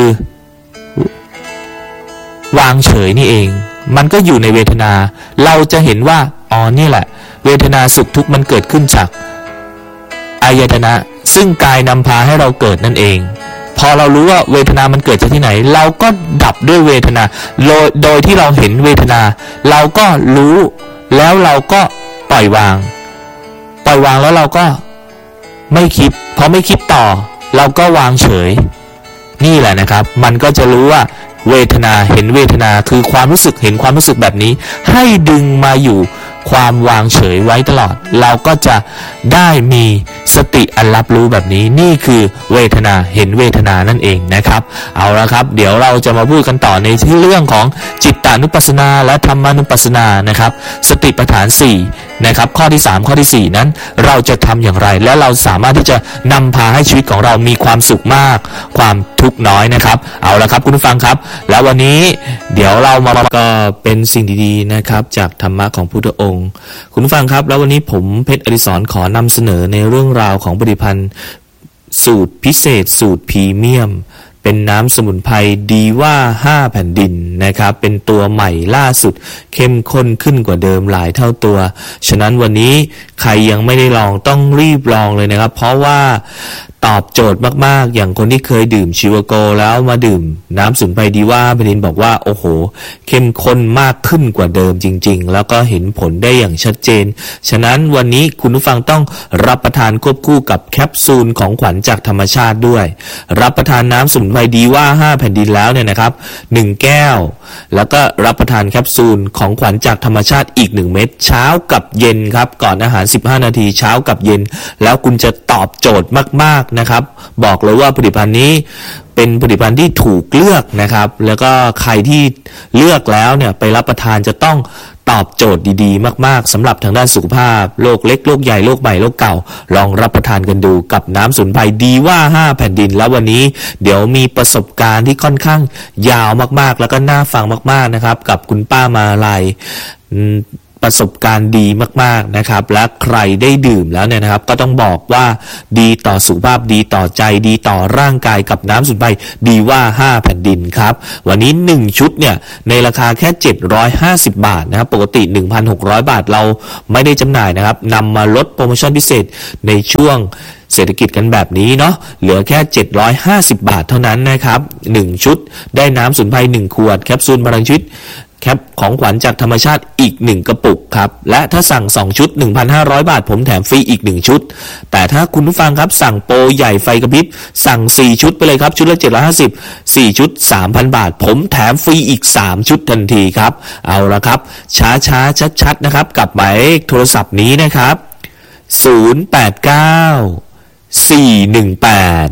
วางเฉยนี่เองมันก็อยู่ในเวทนาเราจะเห็นว่าอ๋อนี่แหละเวทนาสุขทุกข์มันเกิดขึ้นจากอายตนะซึ่งกายนำพาให้เราเกิดนั่นเองพอเรารู้ว่าเวทนามันเกิดจากที่ไหนเราก็ดับด้วยเวทนาโดยที่เราเห็นเวทนาเราก็รู้แล้วเราก็ปล่อยวางแล้วเราก็ไม่คิดพอไม่คิดต่อเราก็วางเฉยนี่แหละนะครับมันก็จะรู้ว่าเวทนาเห็นเวทนาคือความรู้สึกเห็นความรู้สึกแบบนี้ให้ดึงมาอยู่ความวางเฉยไว้ตลอดเราก็จะได้มีสติอันรับรู้แบบนี้นี่คือเวทนาเห็นเวทนานั่นเองนะครับเอาละครับเดี๋ยวเราจะมาพูดกันต่อในที่เรื่องของจิตตานุปัสสนาและธรรมานุปัสสนานะครับสติปัฏฐาน4นะครับข้อที่3ข้อที่4นั้นเราจะทำอย่างไรและเราสามารถที่จะนำพาให้ชีวิตของเรามีความสุขมากความทุกข์น้อยนะครับเอาละครับคุณผู้ฟังครับแล้ววันนี้เดี๋ยวเรามาก็เป็นสิ่งดีๆนะครับจากธรรมะของพุทธองค์คุณผู้ฟังครับแล้ววันนี้ผมเพชรอดิศรขอนำเสนอในเรื่องราวของผลิตภัณฑ์สูตรพิเศษสูตรพรีเมียมเป็นน้ำสมุนไพรดีว่า5แผ่นดินนะครับเป็นตัวใหม่ล่าสุดเข้มข้นขึ้นกว่าเดิมหลายเท่าตัวฉะนั้นวันนี้ใครยังไม่ได้ลองต้องรีบลองเลยนะครับเพราะว่าตอบโจทย์มากๆอย่างคนที่เคยดื่มชิวโกแล้วมาดื่มน้ำสมุนไพรดีว่าแผ่นดินบอกว่าโอ้โหเข้มข้นมากขึ้นกว่าเดิมจริงๆแล้วก็เห็นผลได้อย่างชัดเจนฉะนั้นวันนี้คุณผู้ฟังต้องรับประทานควบคู่กับแคปซูลของขวัญจากธรรมชาติด้วยรับประทานน้ำสมุนไพรดีว่า5แผ่นดินแล้วเนี่ยนะครับ1แก้วแล้วก็รับประทานแคปซูลของขวัญจากธรรมชาติอีก1เม็ดเช้ากับเย็นครับก่อนอาหาร15นาทีเช้ากับเย็นแล้วคุณจะตอบโจทย์มากๆนะครับบอกเลยว่าผลิตภัณฑ์นี้เป็นผลิตภัณฑ์ที่ถูกเลือกนะครับแล้วก็ใครที่เลือกแล้วเนี่ยไปรับประทานจะต้องตอบโจทย์ดีๆมากๆสำหรับทางด้านสุขภาพโรคเล็กโรคใหญ่โรคใหม่โรคเก่าลองรับประทานกันดูกับน้ำสมุนไพรดีว่า5แผ่นดินแล้ววันนี้เดี๋ยวมีประสบการณ์ที่ค่อนข้างยาวมากๆแล้วก็น่าฟังมากๆนะครับกับคุณป้ามาลัยประสบการณ์ดีมากๆนะครับและใครได้ดื่มแล้วเนี่ยนะครับก็ต้องบอกว่าดีต่อสุขภาพดีต่อใจดีต่อร่างกายกับน้ำสมุนไพรดีว่า5แผ่นดินครับวันนี้1ชุดเนี่ยในราคาแค่750บาทนะครับปกติ 1,600 บาทเราไม่ได้จำหน่ายนะครับนำมาลดโปรโมชั่นพิเศษในช่วงเศรษฐกิจกันแบบนี้เนาะเหลือแค่750บาทเท่านั้นนะครับ1ชุดได้น้ำสมุนไพร1ขวดแคปซูลพลังชีวิตแคปของขวัญจากธรรมชาติอีก1กระปุกครับและถ้าสั่ง2ชุด 1,500 บาทผมแถมฟรีอีก1ชุดแต่ถ้าคุณผู้ฟังครับสั่งโปรใหญ่ไฟกระพริบสั่ง4ชุดไปเลยครับชุดละ750 4ชุด 3,000 บาทผมแถมฟรีอีก3ชุดทันทีครับเอาละครับช้าๆชัดๆนะครับกับหมายเลขโทรศัพท์นี้นะครับ089 418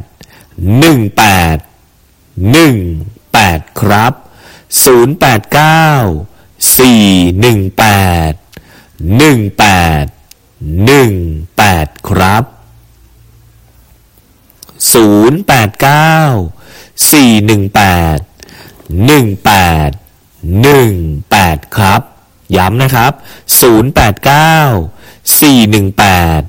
1818ครับ089 418 1818ครับ089 418 1818ครับย้ำนะครับ089 418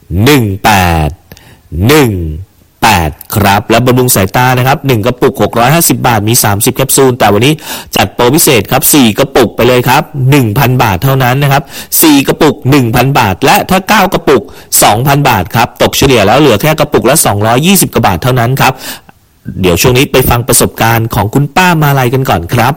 1818ครับและบำรุงสายตานะครับ1กระปุก650บาทมี30แคปซูลแต่วันนี้จัดโปรพิเศษครับ4กระปุกไปเลยครับ 1,000 บาทเท่านั้นนะครับ4กระปุก 1,000 บาทและถ้า9กระปุก 2,000 บาทครับตกเฉลี่ยแล้วเหลือแค่กระปุกละ220กว่าบาทเท่านั้นครับเดี๋ยวช่วงนี้ไปฟังประสบการณ์ของคุณป้ามาลัยกันก่อนครับ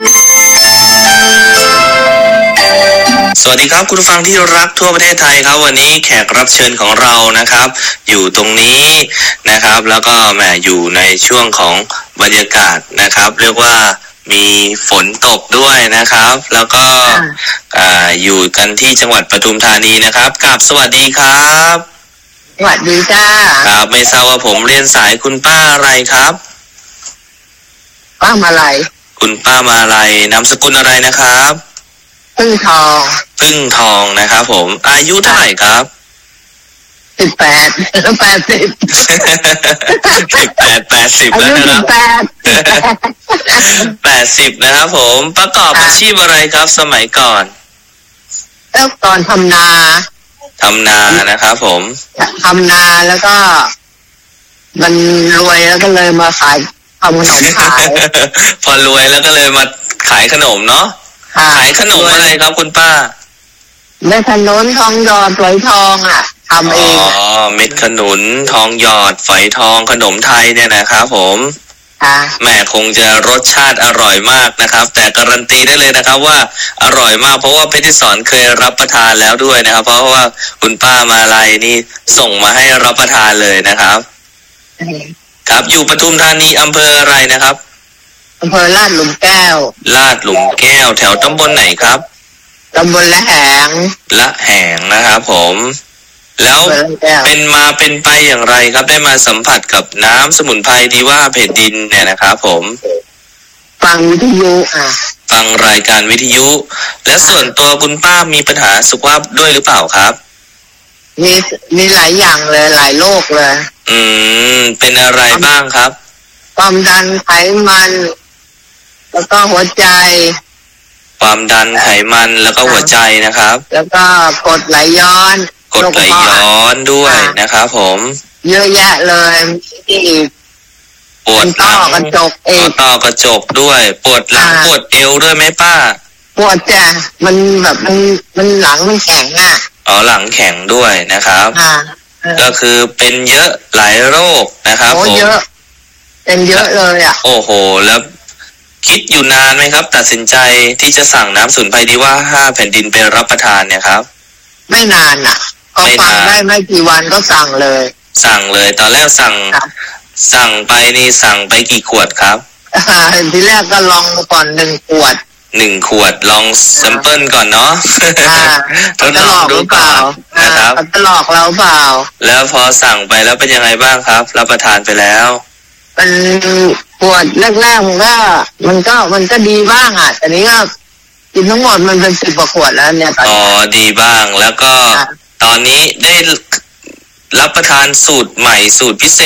สวัสดีครับคุณผู้ฟังที่รักทั่วประเทศไทยครับวันนี้แขกรับเชิญของเรานะครับอยู่ตรงนี้นะครับแล้วก็แหมอยู่ในช่วงของบรรยากาศนะครับเรียกว่ามีฝนตกด้วยนะครับแล้วก็อยู่กันที่จังหวัดปทุมธานีนะครับกับสวัสดีครับสวัสดีจ้าครับไม่ทราบว่าผมเรียนสายคุณป้าอะไรครับป้ามาลัยคุณป้ามาลัยนามสกุลอะไรนะครับพึ่งทองนะครับผมอายุเท่าไหร่ครับ 18 80แล้วนะครับ80นะครับผมประกอบอาชีพอะไรครับสมัยก่อนแล้วตอนทำนานะครับผมทำนาแล้วก็มันรวยแล้วก็เลยมาขายทำขนมขายพอรวยแล้วก็เลยมาขายขนมเนาะขายขนมอะไรครับคุณป้าเม็ดขนุนทองหยอดฝอยทองทำเองเม็ดขนุนทองหยอดฝอยทองขนมไทยเนี่ยนะครับผมแม่คงจะรสชาติอร่อยมากนะครับแต่การันตีได้เลยนะครับว่าอร่อยมากเพราะว่าเพชรสอนเคยรับประทานแล้วด้วยนะครับเพราะว่าคุณป้ามาลัยนี่ส่งมาให้รับประทานเลยนะครับครับอยู่ปทุมธานีอำเภออะไรนะครับอำเภอลาดหลุมแก้วแถวตำบลไหนครับตำบลละแหงนะครับผมแล้วเป็นมาเป็นไปอย่างไรครับได้มาสัมผัสกับน้ำสมุนไพรดีว่าแผ่นดินเนี่ยนะครับผมฟังวิทยุฟังรายการวิทยุและส่วนตัวคุณป้ามีปัญหาสุขภาพด้วยหรือเปล่าครับมีหลายอย่างเลยหลายโรคเลยเป็นอะไรบ้างครับความดันไขมันแล้วก็หัวใจความดันไขมันแล้วก็หัวใจนะครับแล้วก็กรดไหลย้อนด้วยนะครับผมเยอะแยะเลยที่ปวดต้อกระจกต้อกระจกด้วยปวดหลังปวดเอวด้วยไหมป้าปวดจ้ะมันแบบมันหลังมันแข็งหลังแข็งด้วยนะครับก็คือเป็นเยอะหลายโรคนะครับผมเยอะเป็นเยอะเลยโอ้โหแล้วคิดอยู่นานไหมครับตัดสินใจที่จะสั่งน้ำสมุนไพรดีว่า5แผ่นดินไปรับประทานเนี่ยครับไม่นานก็ฟังได้ไม่กี่วันก็สั่งเลยตอนแรกสั่งไปนี่สั่งไปกี่ขวดครับทีแรกก็ลองก่อน1 ขวดลองแซมเปิลก่อนเนาะทดลองดูก่อนนะครับจะหลอกเราเปล่าแล้วพอสั่งไปแล้วเป็นยังไงบ้างครับรับประทานไปแล้วมันปวดแรกๆมันก็ดีบ้างแต่นี้ก็กินทั้งหมดมันเป็น10 กว่าขวดแล้วเนี่ยดีบ้างแล้วก็ตอนนี้ได้รับประทานสูตรใหม่สูตรพิเศษ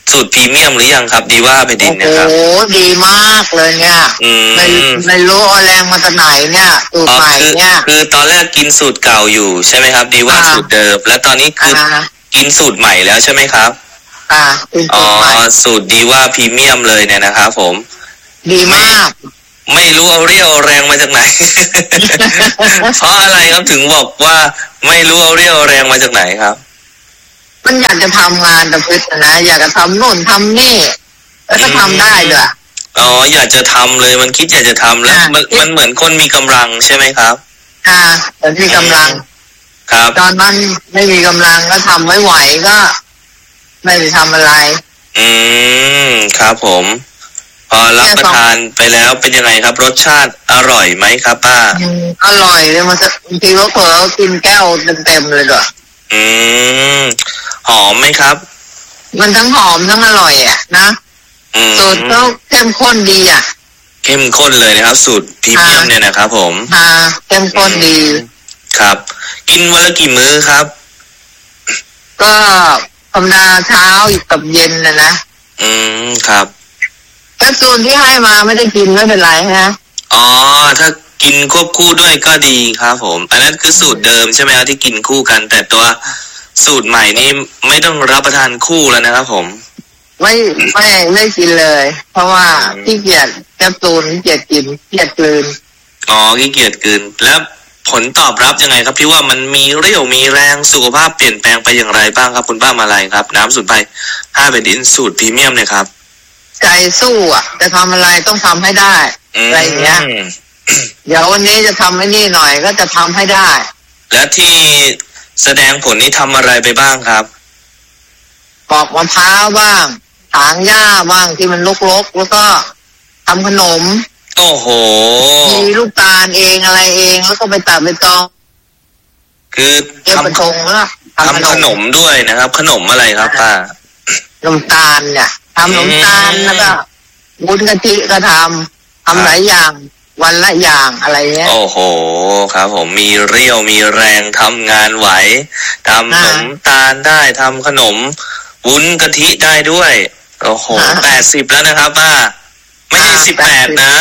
สูตรพรีเมียมหรือยังครับดีว่าไปดินนะครับโอ้ดีมากเลยเนี่ยไม่รู้เอาแรงมาจากไหนเนี่ยสูตรใหม่เนี่ยคือตอนแรกกินสูตรเก่าอยู่ใช่ไหมครับดีว่าสูตรเดิมแล้วตอนนี้คือกินสูตรใหม่แล้วใช่ไหมครับอ๋อสูตรดีว่าพรีเมียมเลยเนี่ยนะครับผมดีมากไม่รู้เอาเรี่ยวแรงมาจากไหน เพราะอะไรครับถึงบอกว่าไม่รู้เอาเรี่ยวแรงมาจากไหนครับมันอยากจะทำงานแต่พิษนะอยากจะทำโน่นทำนี่แล้วก็ทำได้ด้วยอ๋ออยากจะทำเลยมันคิดอยากจะทำแล้วมันเหมือนคนมีกำลังใช่ไหมครับแต่มีกำลังครับตอนนั้นไม่มีกำลังก็ทำไม่ไหวก็ไม่ได้ทำอะไรครับผมพอรับประทานไปแล้วเป็นยังไงครับรสชาติอร่อยไหมครับป้าอร่อยเลยมันบางทีก็เผลอกินแก้วเต็มเลยด้วยหอมไหมครับมันทั้งหอมทั้งอร่อยอ่ะนะสูตรเขาเข้มข้นดีอ่ะเข้มข้นเลยนะครับสูตรพรีเมียมเนี่ยนะครับผมเข้มข้นดีครับกินวันละกี่มื้อครับก็ธรรมดาเช้าอีกกับเย็นครับแคปซูลที่ให้มาไม่ได้กินไม่เป็นไรฮะอ๋อถ้ากินควบคู่ด้วยก็ดีครับผมอันนั้นคือสูตรเดิมใช่ไหมครับที่กินคู่กันแต่ตัวสูตรใหม่นี่ไม่ต้องรับประทานคู่แล้วนะครับผมไม่กินเลยเพราะว่าขี้เกียจแคปซูลขี้เกียจกินขี้เกียจกลืนขี้เกียจกลืนแล้วผลตอบรับยังไงครับพี่ว่ามันมีเรี่ยวมีแรงสุขภาพเปลี่ยนแปลงไปอย่างไรบ้างครับคุณป้ามาลัยครับน้ำสมุนไพร5 แผ่นดินสูตรพรีเมียมเนี่ยครับใจสู้อ่ะจะทำอะไรต้องทำให้ได้อะไรอย่างเงี้ยเดี๋ยววันนี้จะทำไอ้นี่หน่อยก็จะทำให้ได้และที่แสดงผลนี้ทำอะไรไปบ้างครับปอกมะพร้าวบ้างถางหญ้าบ้างที่มันรกๆแล้วก็ทำขนมโอ้โหมีลูกตาลเองอะไรเองแล้วก็ไปตัดไปตองคือทำขนมด้วยนะครับขนมอะไรครับป้าขนมตาลเนี่ยทำขนมตาลแล้วก็วุ้นกะทิก็ทำหลายอย่างวันละอย่างอะไรเงี้ยโอ้โหครับผมมีเรี่ยวมีแรงทำงานไหวทำขนมตาลได้ทำขนมวุ้นกะทิได้ด้วยโอ้โห80แล้วนะครับป้าไม่ใช่18นะ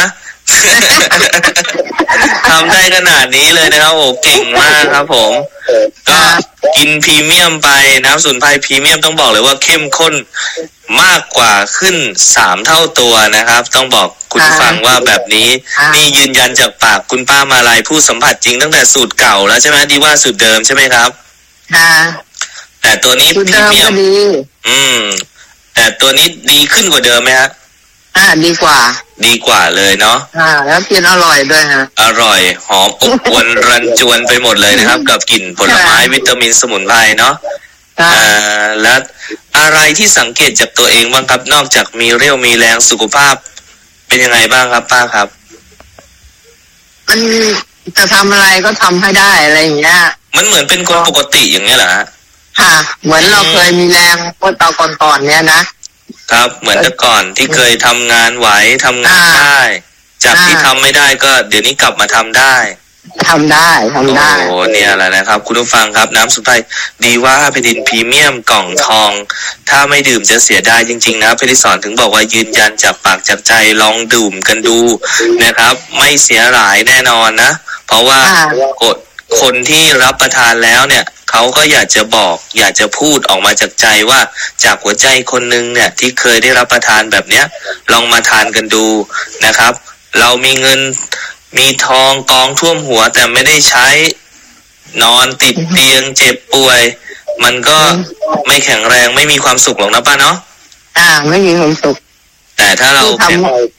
ทำได้ขนาดนี้เลยนะครับโอ้เก่งมากครับผมก็กินพรีเมียมไปน้ำสมุนไพรพรีเมียมต้องบอกเลยว่าเข้มข้นมากกว่าขึ้น3 เท่าตัวนะครับต้องบอกคุณฟังว่าแบบนี้นี่ยืนยันจากปากคุณป้ามาลัยผู้สัมผัสจริงตั้งแต่สูตรเก่าแล้วใช่ไหมดีว่าสูตรเดิมใช่ไหมครับแต่ตัวนี้พรีเมียมแต่ตัวนี้ดีขึ้นกว่าเดิมไหมฮะดีกว่าเลยเนาะแล้วกินอร่อยด้วยฮะอร่อยหอมอบอวลรันจวนไปหมดเลยนะครับกับกลิ่นผลไม้วิตามินสมุนไพรเนาะและอะไรที่สังเกตจากตัวเองบ้างครับนอกจากมีเรี่ยวมีแรงสุขภาพเป็นยังไงบ้างครับป้าครับมันจะทำอะไรก็ทำให้ได้อะไรอย่างเงี้ยมันเหมือนเป็นคนปกติอย่างเงี้ยเหรอค่ะเหมือนเราเคยมีแรงเมื่อก่อนเนี้ยนะครับเหมือนแต่ก่อนที่เคยทำงานไหวทำงานได้จากที่ทำไม่ได้ก็เดี๋ยวนี้กลับมาทำได้โอ้เนี่ยแหละนะครับคุณผู้ฟังครับน้ำสมุนไพรดีว่าแผ่นดินพรีเมียมกล่องทองถ้าไม่ดื่มจะเสียดายจริงๆนะเพชรสอนถึงบอกว่ายืนยันจากปากจากใจลองดื่มกันดูนะครับไม่เสียหายแน่นอนนะเพราะว่าคนที่รับประทานแล้วเนี่ยเขาก็อยากจะบอกอยากจะพูดออกมาจากใจว่าจากหัวใจคนนึงเนี่ยที่เคยได้รับประทานแบบเนี้ยลองมาทานกันดูนะครับเรามีเงินมีทองกองท่วมหัวแต่ไม่ได้ใช้นอนติดเตียงเจ็บป่วยมันก็ไม่แข็งแรงไม่มีความสุขหรอกนะป้าเนาะไม่มีความสุขแต่ถ้าเราทำ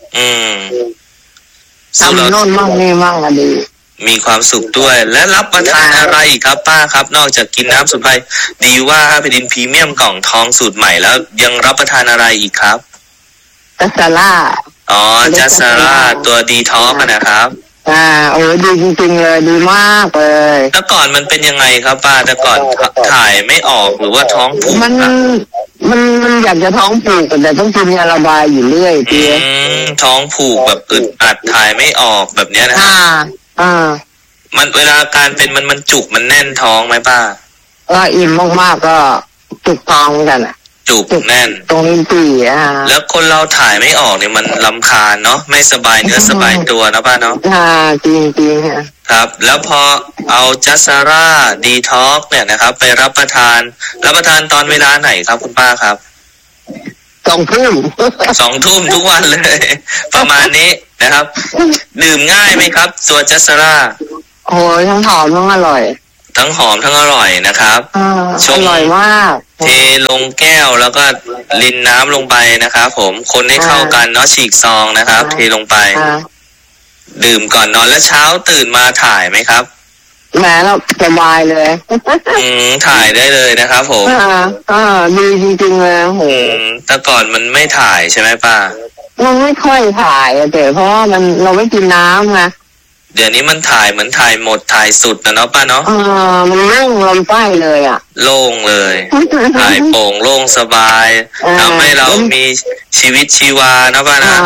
โน่นมั่งนี่มั่งอะดีมีความสุขด้วยและรับประทานอะไรอีกครับป้าครับนอกจากกินน้ำสมุนไพรดีว่าแผ่นดินพรีเมียมกล่องทองสูตรใหม่แล้วยังรับประทานอะไรอีกครับจัสร่าจัสร่าตัวดีท็อกนะครับดีจริงๆเลยดีมากเลยแต่ก่อนมันเป็นยังไงครับป้าแต่ก่อนถ่ายไม่ออกหรือว่าท้องผูกมันอยากจะท้องผูกแต่ต้องกินยาระบายอยู่เรื่อยท้องผูกแบบอึดอัดถ่ายไม่ออกแบบเนี้ยนะมันเวลาการเป็นมันจุกมันแน่นท้องไหมป้าอิ่มมากๆก็จุกท้องกันจุกแน่นตรงลิ้นปี่แล้วคนเราถ่ายไม่ออกเนี่ยมันรำคาญเนาะไม่สบายเนื้อสบายตัวนะป้าเนาะจริงจริงครับแล้วพอเอาจัสราดีท็อกเนี่ยนะครับไปรับประทานตอนเวลาไหนครับคุณป้าครับ 2 ทุ่มทุกวันเลยประมาณนี้นะครับดื่มง่ายไหมครับตัวจัสราโอ้ยทั้งหอมทั้งอร่อยทั้งหอมทั้งอร่อยนะครับอร่อยมากเทลงแก้วแล้วก็รินน้ำลงไปนะครับผมคนให้เข้ากันเนาะฉีกซองนะครับเทลงไปดื่มก่อนนอนแล้วเช้าตื่นมาถ่ายไหมครับแหมเราสบายเลยถ่ายได้เลยนะครับผมดีจริงๆเลยโหแต่ก่อนมันไม่ถ่ายใช่ไหมป้ามันไม่ค่อยถ่ายแต่เพราะว่าเราไม่กินน้ำไงเดี๋ยวนี้มันถ่ายเหมือนถ่ายหมดถ่ายสุดนะเนาะป้าเนาะมันโล่งลำไส้เลยโล่งเลยถ่ายโปร่งโล่งสบายทำให้เรามีชีวิตชีวานะป้านะ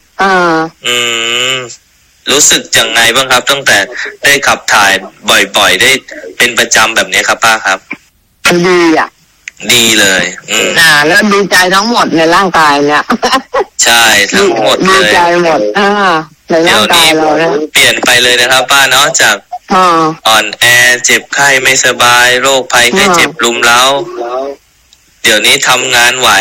รู้สึกยังไงบ้างครับตั้งแต่ได้ขับถ่ายบ่อยๆได้เป็นประจำแบบนี้ครับป้าครับดีดีเลยแล้วดีใจทั้งหมดในร่างกายเนี่ยใช่ทั้งหมดเลยดีใจหมดในร่างกายเราเนี่ยเปลี่ยนไปเลยนะครับป้าเนาะจากอ่อนแอเจ็บไข้ไม่สบายโรคภัยไข้เจ็บรุมเร้าเดี๋ยวนี้ทำงานไหว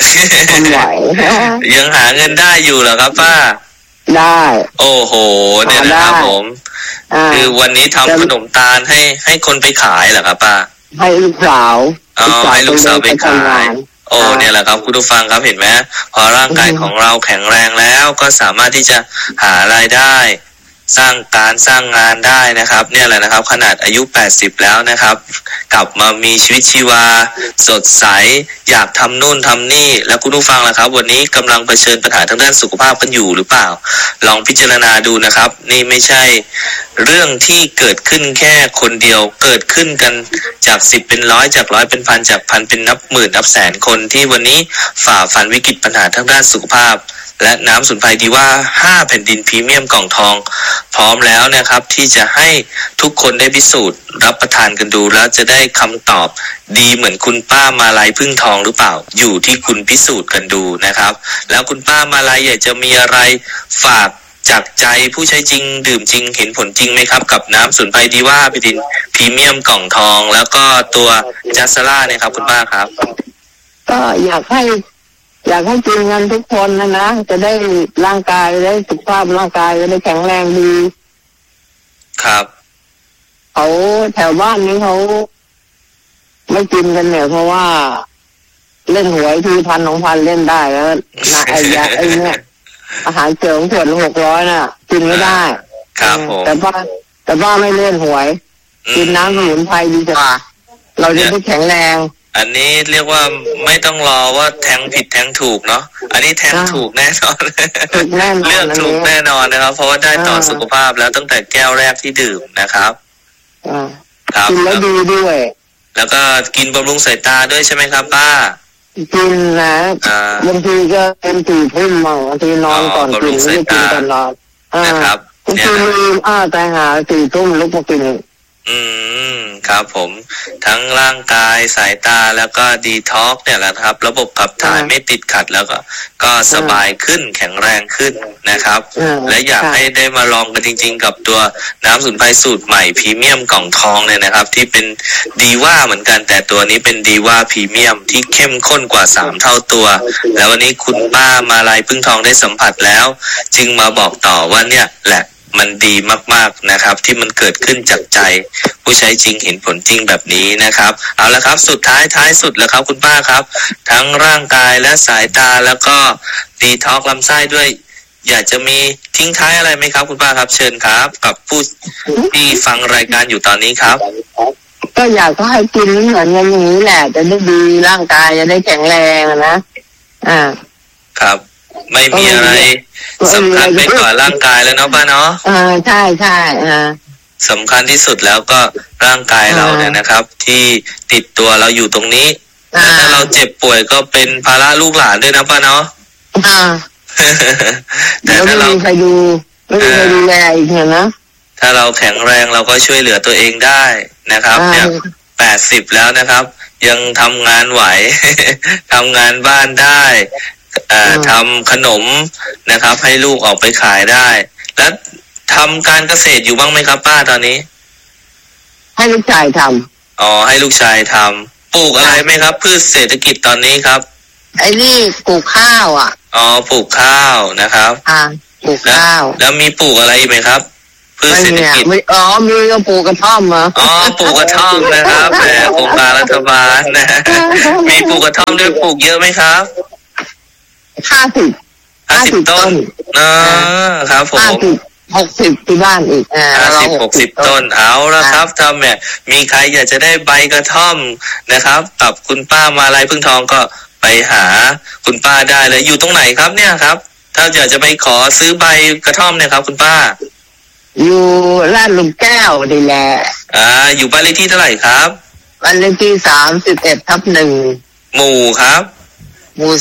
ยังหาเงินได้อยู่เหรอครับป้าได้โอ้โหเนี่ยนะครับผมคือวันนี้ทำขนมตาลให้คนไปขายเหรอครับป้าให้ลูกสาวให้ลูกสาวไปขายโอ้เนี่ยแหละครับคุณผู้ฟังครับเห็นไหมพอร่างกายของเราแข็งแรงแล้วก็สามารถที่จะหารายได้สร้างงานได้นะครับเนี่ยแหละนะครับขนาดอายุ80แล้วนะครับกลับมามีชีวิตชีวาสดใสอยากทำนู่นทำนี่แล้วคุณผู้ฟังล่ะครับวันนี้กำลังเผชิญปัญหาทางด้านสุขภาพกันอยู่หรือเปล่าลองพิจารณาดูนะครับนี่ไม่ใช่เรื่องที่เกิดขึ้นแค่คนเดียวเกิดขึ้นกันจาก10เป็นร้อยจากร้อยเป็นพันจากพันเป็นนับหมื่นนับแสนคนที่วันนี้ฝ่าฟันวิกฤตปัญหาทางด้านสุขภาพและน้ำสมุนไพรดีว่า5แผ่นดินพรีเมียมกล่องทองพร้อมแล้วนะครับที่จะให้ทุกคนได้พิสูจน์รับประทานกันดูแล้วจะได้คำตอบดีเหมือนคุณป้ามาลัยพึ่งทองหรือเปล่าอยู่ที่คุณพิสูจน์กันดูนะครับแล้วคุณป้ามาลัยอยากจะมีอะไรฝากจากใจผู้ใช้จริงดื่มจริงเห็นผลจริงไหมครับกับน้ำสมุนไพรดีว่าแผ่นดินพรีเมียมกล่องทองแล้วก็ตัวจัสราเนี่ยครับคุณป้าครับก็อยากให้กินกันทุกคนนะจะได้ร่างกายได้สุขภาพร่างกายจะได้แข็งแรงดีครับเขาแถวบ้านนี้เขาไม่กินกันเนี่ยเพราะว่าเล่นหวยที1,000 เล่นได้แล้วนะไอ้เนี่ยอาหารเสริมขวดละ600น่ะกินไม่ได้ครับผมแต่ว่าไม่เล่นหวยกินน้ำสมุนไพรดีกว่าเราจะได้แข็งแรงอันนี้เรียกว่าไม่ต้องรอว่าแทงผิดแทงถูกเนาะอันนี้แทงถูกแน่นอนเลือกถูกแน่นอนนะครับเพราะว่าได้ต่อสุขภาพแล้วตั้งแต่แก้วแรกที่ดื่มนะครับครับกินแล้วดีด้วยแล้วก็กินบำรุงสายตาด้วยใช่ไหมครับป้ากินนะบางทีก็เป็น4 ทุ่มบางทีนอนก่อนกินไม่กินตอนนอนนะครับบางทีแต่หา4 ทุ่มลุกมากินครับผมทั้งร่างกายสายตาแล้วก็ดีท็อกเนี่ยแหละครับระบบขับถ่ายไม่ติดขัดแล้วก็สบายขึ้นแข็งแรงขึ้นนะครับและอยากให้ได้มาลองกันจริงๆกับตัวน้ำสมุนไพรสูตรใหม่พรีเมียมกล่องทองเนี่ยนะครับที่เป็นดีว่าเหมือนกันแต่ตัวนี้เป็นดีว่าพรีเมียมที่เข้มข้นกว่า3 เท่าตัวแล้ววันนี้คุณป้ามาลัยพึ่งทองได้สัมผัสแล้วจึงมาบอกต่อว่าเนี่ยแหละมันดีมากๆนะครับที่มันเกิดขึ้นจากใจผู้ใช้จริงเห็นผลจริงแบบนี้นะครับเอาละครับสุดท้ายสุดแล้วครับคุณป้าครับทั้งร่างกายและสายตาแล้วก็ดีท็อกลำไส้ด้วยอยากจะมีทิ้งท้ายอะไรไหมครับคุณป้าครับเชิญครับกับผู้ที่ฟังรายการอยู่ตอนนี้ครับก็อยากให้กินเหมือนกันอย่างนี้แหละจะได้ดีร่างกายจะได้แข็งแรงนะครับไม่มีอะไรสำคัญไปกว่าร่างกายแล้วเนาะป้าเนาะใช่สำคัญที่สุดแล้วก็ร่างกายเราเนี่ยนะครับที่ติดตัวเราอยู่ตรงนี้ถ้าเราเจ็บป่วยก็เป็นภาระลูกหลานด้วยนะป้าเนาะแต่ถ้าเราไม่มีใครดูแลอีกนะถ้าเราแข็งแรงเราก็ช่วยเหลือตัวเองได้นะครับเนี่ย80แล้วนะครับยังทำงานไหว ทำงานบ้านได้ทำขนมนะครับ ให้ลูกออกไปขายได้แล้วทำการเกษตรอยู่บ้างไหมครับป้าตอนนี้ให้ลูกชายทำอ๋อให้ลูกชายทำปลูกอะไรไหมครับพืชเศรษฐกิจตอนนี้ครับไอ้นี่ปลูกข้าวอ่ะอ๋อปลูกข้าวนะครับปลูกข้าวแล้วมีปลูกอะไรอีกไหมครับพืชเศรษฐกิจอ๋อมีก็ปลูกกระท่อมเหรออ๋อปลูกกระท่อมนะครับแหมโครงการรัฐบาลนะมีปลูกกระท่อมด้วยปลูกเยอะไหมครับ50 ต้นครับผม 60ที่บ้านอีก 50-60 ต้นเอาละครับถ้าแม่มีใครอยากจะได้ใบกระท่อมนะครับกับคุณป้ามาลัยพึ่งทองก็ไปหาคุณป้าได้เลยอยู่ตรงไหนครับเนี่ยครับถ้าอยากจะไปขอซื้อใบกระท่อมเนี่ยครับคุณป้าอยู่ลาดหลุมแก้วนี่แหละอยู่บ้านเลขที่เท่าไหร่ครับบ้านเลขที่31/1หมู่ครับหมู่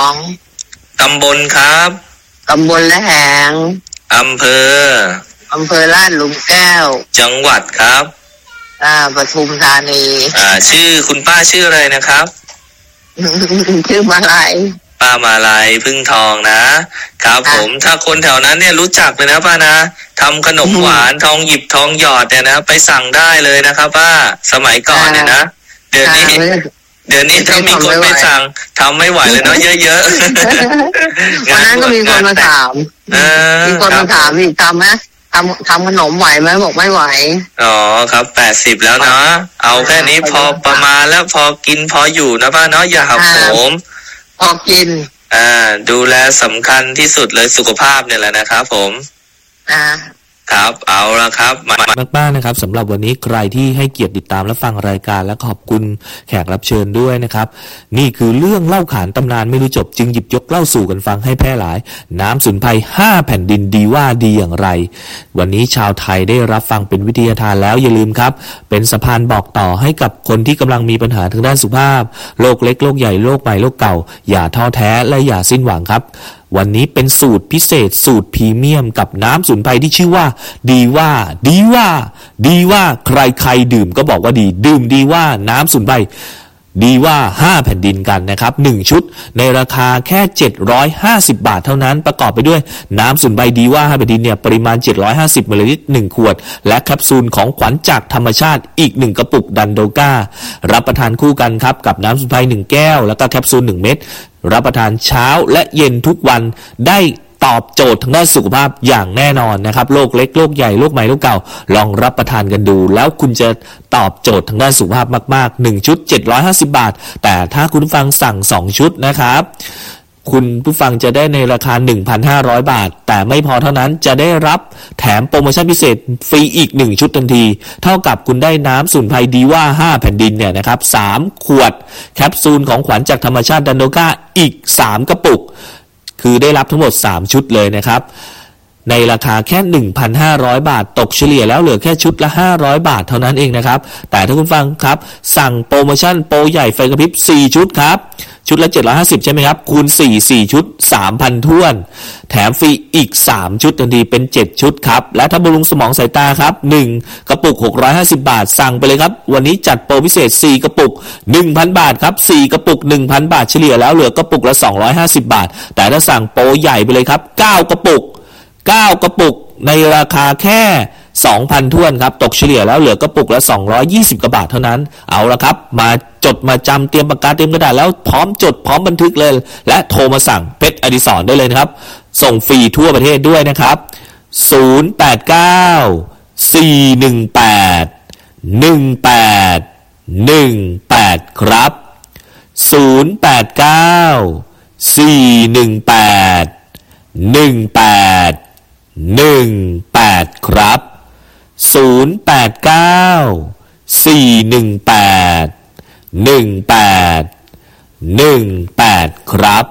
2 ตำบลครับตำบลละแหงอำเภอลาดหลุมแก้วจังหวัดครับปทุมธานีชื่อคุณป้าชื่ออะไรนะครับชื่อมาลัยป้ามาลัยพึ่งทองนะครับผมถ้าคนแถวนั้นเนี่ยรู้จักเลยนะป้านะทำขนมหวานทองหยิบทองหยอดเนี่ยนะไปสั่งได้เลยนะครับป้าสมัยก่อนเนี่ยนะเดี๋ยวนี้ถ้ามีคนไม่สั่งทำไม่ไหวเลยเนาะเยอะๆวันนั้นก็มีคนมาถามอีกทำไหมทำขนมไหวไหมบอกไม่ไหวอ๋อครับ80แล้วเนาะเอาแค่นี้พอประมาณแล้วพอกินพออยู่นะป้าเนาะอย่าหักโหมพอกินดูแลสำคัญที่สุดเลยสุขภาพเนี่ยแหละนะครับผมครับเอาละครับมากๆนะครับสำหรับวันนี้ใครที่ให้เกียรติติดตามและฟังรายการและขอบคุณแขกรับเชิญด้วยนะครับนี่คือเรื่องเล่าขานตำนานไม่รู้จบจึงหยิบยกเล่าสู่กันฟังให้แพร่หลายน้ำสูญภัย5แผ่นดินดีว่าดีอย่างไรวันนี้ชาวไทยได้รับฟังเป็นวิทยาทานแล้วอย่าลืมครับเป็นสะพานบอกต่อให้กับคนที่กำลังมีปัญหาทางด้านสุขภาพโรคเล็กโรคใหญ่โรคใหม่โรคเก่าอย่าท้อแท้และอย่าสิ้นหวังครับวันนี้เป็นสูตรพิเศษสูตรพรีเมียมกับน้ำสมุนไพรที่ชื่อว่าดีว่าใครดื่มก็บอกว่าดีดื่มดีว่าน้ำสมุนไพรดีว่า5แผ่นดินกันนะครับ1ชุดในราคาแค่750 บาทเท่านั้นประกอบไปด้วยน้ำสมุนไพรดีว่า5แผ่นดินเนี่ยปริมาณ750 มลลิตร1ขวดและแคปซูลของขวัญจากธรรมชาติอีก1กระปุกดันโดก้ารับประทานคู่กันครับกับน้ำสมุนไพร1แก้วแล้วก็แคปซูล1เม็ดรับประทานเช้าและเย็นทุกวันได้ตอบโจทย์ทางด้านสุขภาพอย่างแน่นอนนะครับโรคเล็กโรคใหญ่โรคใหม่โรคเก่าลองรับประทานกันดูแล้วคุณจะตอบโจทย์ทางด้านสุขภาพมากๆ1ชุด750 บาทแต่ถ้าคุณผู้ฟังสั่ง2ชุดนะครับคุณผู้ฟังจะได้ในราคา 1,500 บาทแต่ไม่พอเท่านั้นจะได้รับแถมโปรโมชั่นพิเศษฟรีอีก1ชุดทันทีเท่ากับคุณได้น้ำสมุนไพรดีว่า5แผ่นดินเนี่ยนะครับ3ขวดแคปซูลของขวัญจากธรรมชาติดันโดก้าอีก3กระปุกคือได้รับทั้งหมด3ชุดเลยนะครับในราคาแค่ 1,500 บาทตกเฉลี่ยแล้วเหลือแค่ชุดละ500 บาทเท่านั้นเองนะครับแต่ถ้าคุณฟังครับสั่งโปรโมชั่นโปรใหญ่ไฟกระพริบ4ชุดครับชุดละ750ใช่ไหมครับคูณ4ชุด 3,000 ถ้วนแถมฟรีอีก3ชุดทันทีเป็น7ชุดครับและถ้าบำรุงสมองสายตาครับ1กระปุก650 บาทสั่งไปเลยครับวันนี้จัดโปรพิเศษ4กระปุก 1,000 บาทครับ4กระปุก 1,000 บาทเฉลี่ยแล้วเหลือกระปุกละ250 บาทแต่ถ้าสั่งโปรใหญ่ไปเลยครับ9กระปุกในราคาแค่ 2,000 ถ้วนครับตกเฉลี่ยแล้วเหลือกระปุกละ220กว่าบาทเท่านั้นเอาละครับมาจดมาจำเตรียมปากกาเตรียมกระดาษแล้วพร้อมจดพร้อมบันทึกเลยและโทรมาสั่งเพชรอดิศรได้เลยนะครับส่งฟรีทั่วประเทศด้วยนะครับ089-418-1818ครับ089-418-1818ครับ089-418-1818ครับ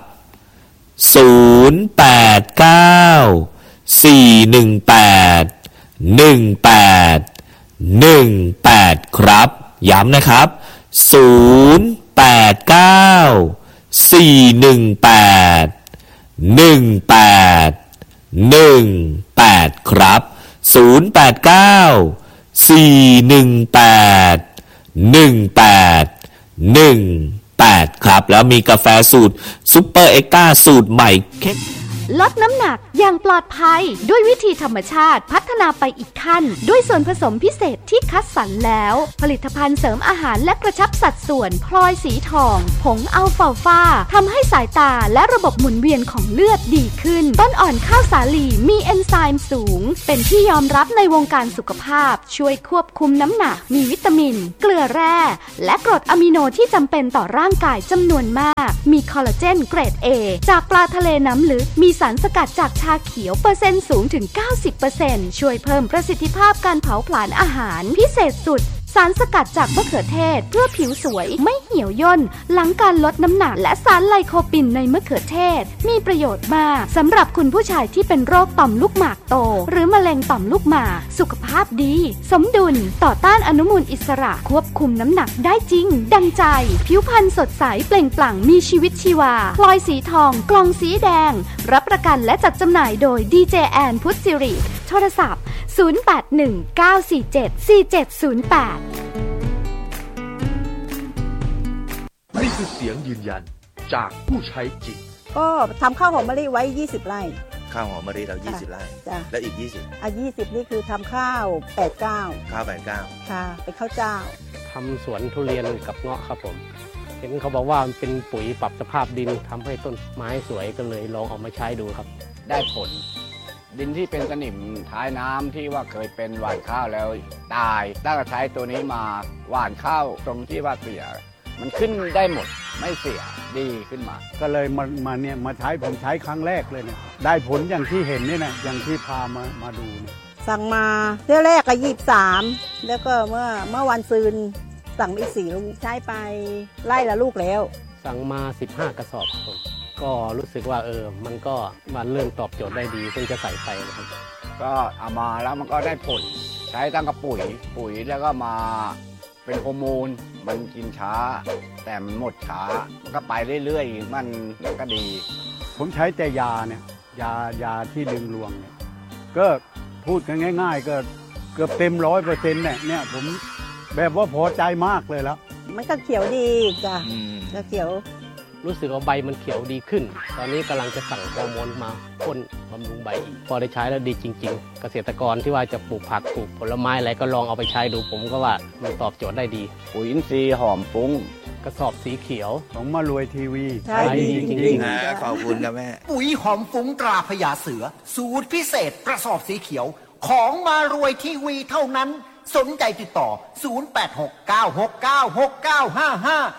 089-418-1818ครับย้ำนะครับ089-418-1818ครับ089-418-1818 08ครับแล้วมีกาแฟสูตรซุปเปอร์เอ็กซ์ตร้าสูตรใหม่ลดน้ำหนักอย่างปลอดภัยด้วยวิธีธรรมชาติพัฒนาไปอีกขั้นด้วยส่วนผสมพิเศษที่คัดสรรแล้วผลิตภัณฑ์เสริมอาหารและกระชับสัดส่วนพลอยสีทองผงอัลฟาฟาทำให้สายตาและระบบหมุนเวียนของเลือดดีขึ้นต้นอ่อนข้าวสาลีมีเอนไซม์สูงเป็นที่ยอมรับในวงการสุขภาพช่วยควบคุมน้ำหนักมีวิตามินเกลือแร่และกรดอะมิโนที่จำเป็นต่อร่างกายจำนวนมากมีคอลลาเจนเกรด A จากปลาทะเลน้ำลึกมีสารสกัดจากชาเขียวเปอร์เซ็นต์สูงถึง 90% ช่วยเพิ่มประสิทธิภาพการเผาผลาญอาหารพิเศษสุดสารสกัดจากมะเขือเทศเพื่อผิวสวยไม่เหี่ยวย่นหลังการลดน้ำหนักและสารไลโคปินในมะเขือเทศมีประโยชน์มากสำหรับคุณผู้ชายที่เป็นโรคต่อมลูกหมากโตหรือมะเร็งต่อมลูกหมากสุขภาพดีสมดุลต่อต้านอนุมูลอิสระควบคุมน้ำหนักได้จริงดังใจผิวพรรณสดใสเปล่งปลั่งมีชีวิตชีวาพลอยสีทองกล่องสีแดงรับประกันและจัดจำหน่ายโดยดีเจแอนพุทธศิริโทรศัพท์0819474708 นี่คือเสียงยืนยันจากผู้ใช้จริงก็ทำข้าวหอมมะลิไว้20 ไร่ข้าวหอมมะลิเรา20 ไร่แล้วอีก20 20นี่คือทำข้าว89 ข้าว89 ค่ะเป็นข้าวเจ้าทำสวนทุเรียนกับเงาะครับผมเห็นเขาบอกว่ามันเป็นปุ๋ยปรับสภาพดินทำให้ต้นไม้สวยก็เลยลองเอามาใช้ดูครับได้ผลดินที่เป็นสนิมท้ายน้ำที่ว่าเคยเป็นหว่านข้าวแล้วตายตั้งแต่ใช้ตัวนี้มาหว่านข้าวตรงที่ว่าเสียมันขึ้นได้หมดไม่เสียดีขึ้นมาก็เลยมาใช้ผมใช้ครั้งแรกเลยเนี่ยได้ผลอย่างที่เห็นนี่นะอย่างที่พามาดูเนี่ยสั่งมาเที่ยวแรกก็23แล้วก็เมื่อวันซืนสั่งอีก4 ลูกใช้ไปไล่ละลูกแล้วสั่งมา15 กระสอบครับก็รู้สึกว่ามันก็มันเริ่มตอบโจทย์ได้ดีเพิ่งจะใส่ไปนะครับก็เอามาแล้วมันก็ได้ผลใช้ตั้งกับปุ๋ยแล้วก็มาเป็นฮอร์โมนมันกินช้าแต่มันหมดช้ามันก็ไปเรื่อยๆมันก็ดีผมใช้แต่ยาเนี่ยยาที่ดึงรวงเนี่ยก็พูดกันง่ายๆก็เกือบเต็ม100%เนี่ยผมแบบว่าพอใจมากเลยแล้วมันก็เขียวดีจ้ะก็เขียวรู้สึกว่าใบมันเขียวดีขึ้นตอนนี้กำลังจะสั่งฮอร์โมนมาพ่นบำรุงใบอีกพอได้ใช้แล้วดีจริงๆเกษตรกรที่ว่าจะปลูกผักปลูกผลไม้อะไรก็ลองเอาไปใช้ดูผมก็ว่ามันตอบโจทย์ได้ดีปุ๋ยอินทรีย์หอมฟุ้งกระสอบสีเขียวของมารวยทีวีใช่ดีจริงๆนะขอบคุณนะแม่ปุ๋ยหอมฟุ้งตราพญาเสือสูตรพิเศษกระสอบสีเขียวของมารวยทีวีเท่านั้นสนใจติดต่อ0869696955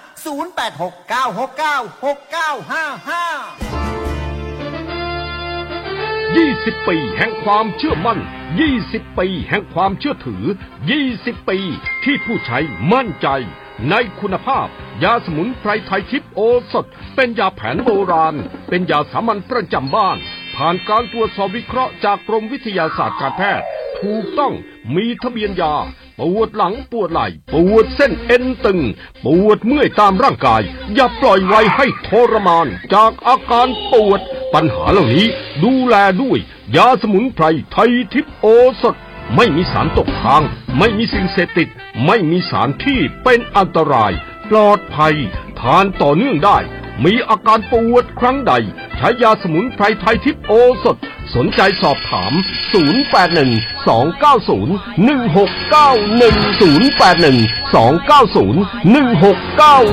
20 ปีแห่งความเชื่อมั่น20 ปีแห่งความเชื่อถือ20 ปีที่ผู้ใช้มั่นใจในคุณภาพยาสมุนไพรไทยทิพย์โอสถเป็นยาแผนโบราณเป็นยาสามัญประจำบ้านผ่านการตรวจสอบวิเคราะห์จากกรมวิทยาศาสตร์การแพทย์ถูกต้องมีทะเบียนยาปวดหลังปวดไหล่ปวดเส้นเอ็นตึงปวดเมื่อยตามร่างกายอย่าปล่อยไว้ให้ทรมานจากอาการปวดปัญหาเหล่านี้ดูแลด้วยยาสมุนไพรไทยทิพย์โอสถไม่มีสารตกค้างไม่มีสิ่งเสพติดไม่มีสารที่เป็นอันตรายปลอดภัยทานต่อเนื่องได้มีอาการปวดครั้งใดใช้ยาสมุนไพรไทยทิพย์โอสถสนใจสอบถาม0812901691 0812901691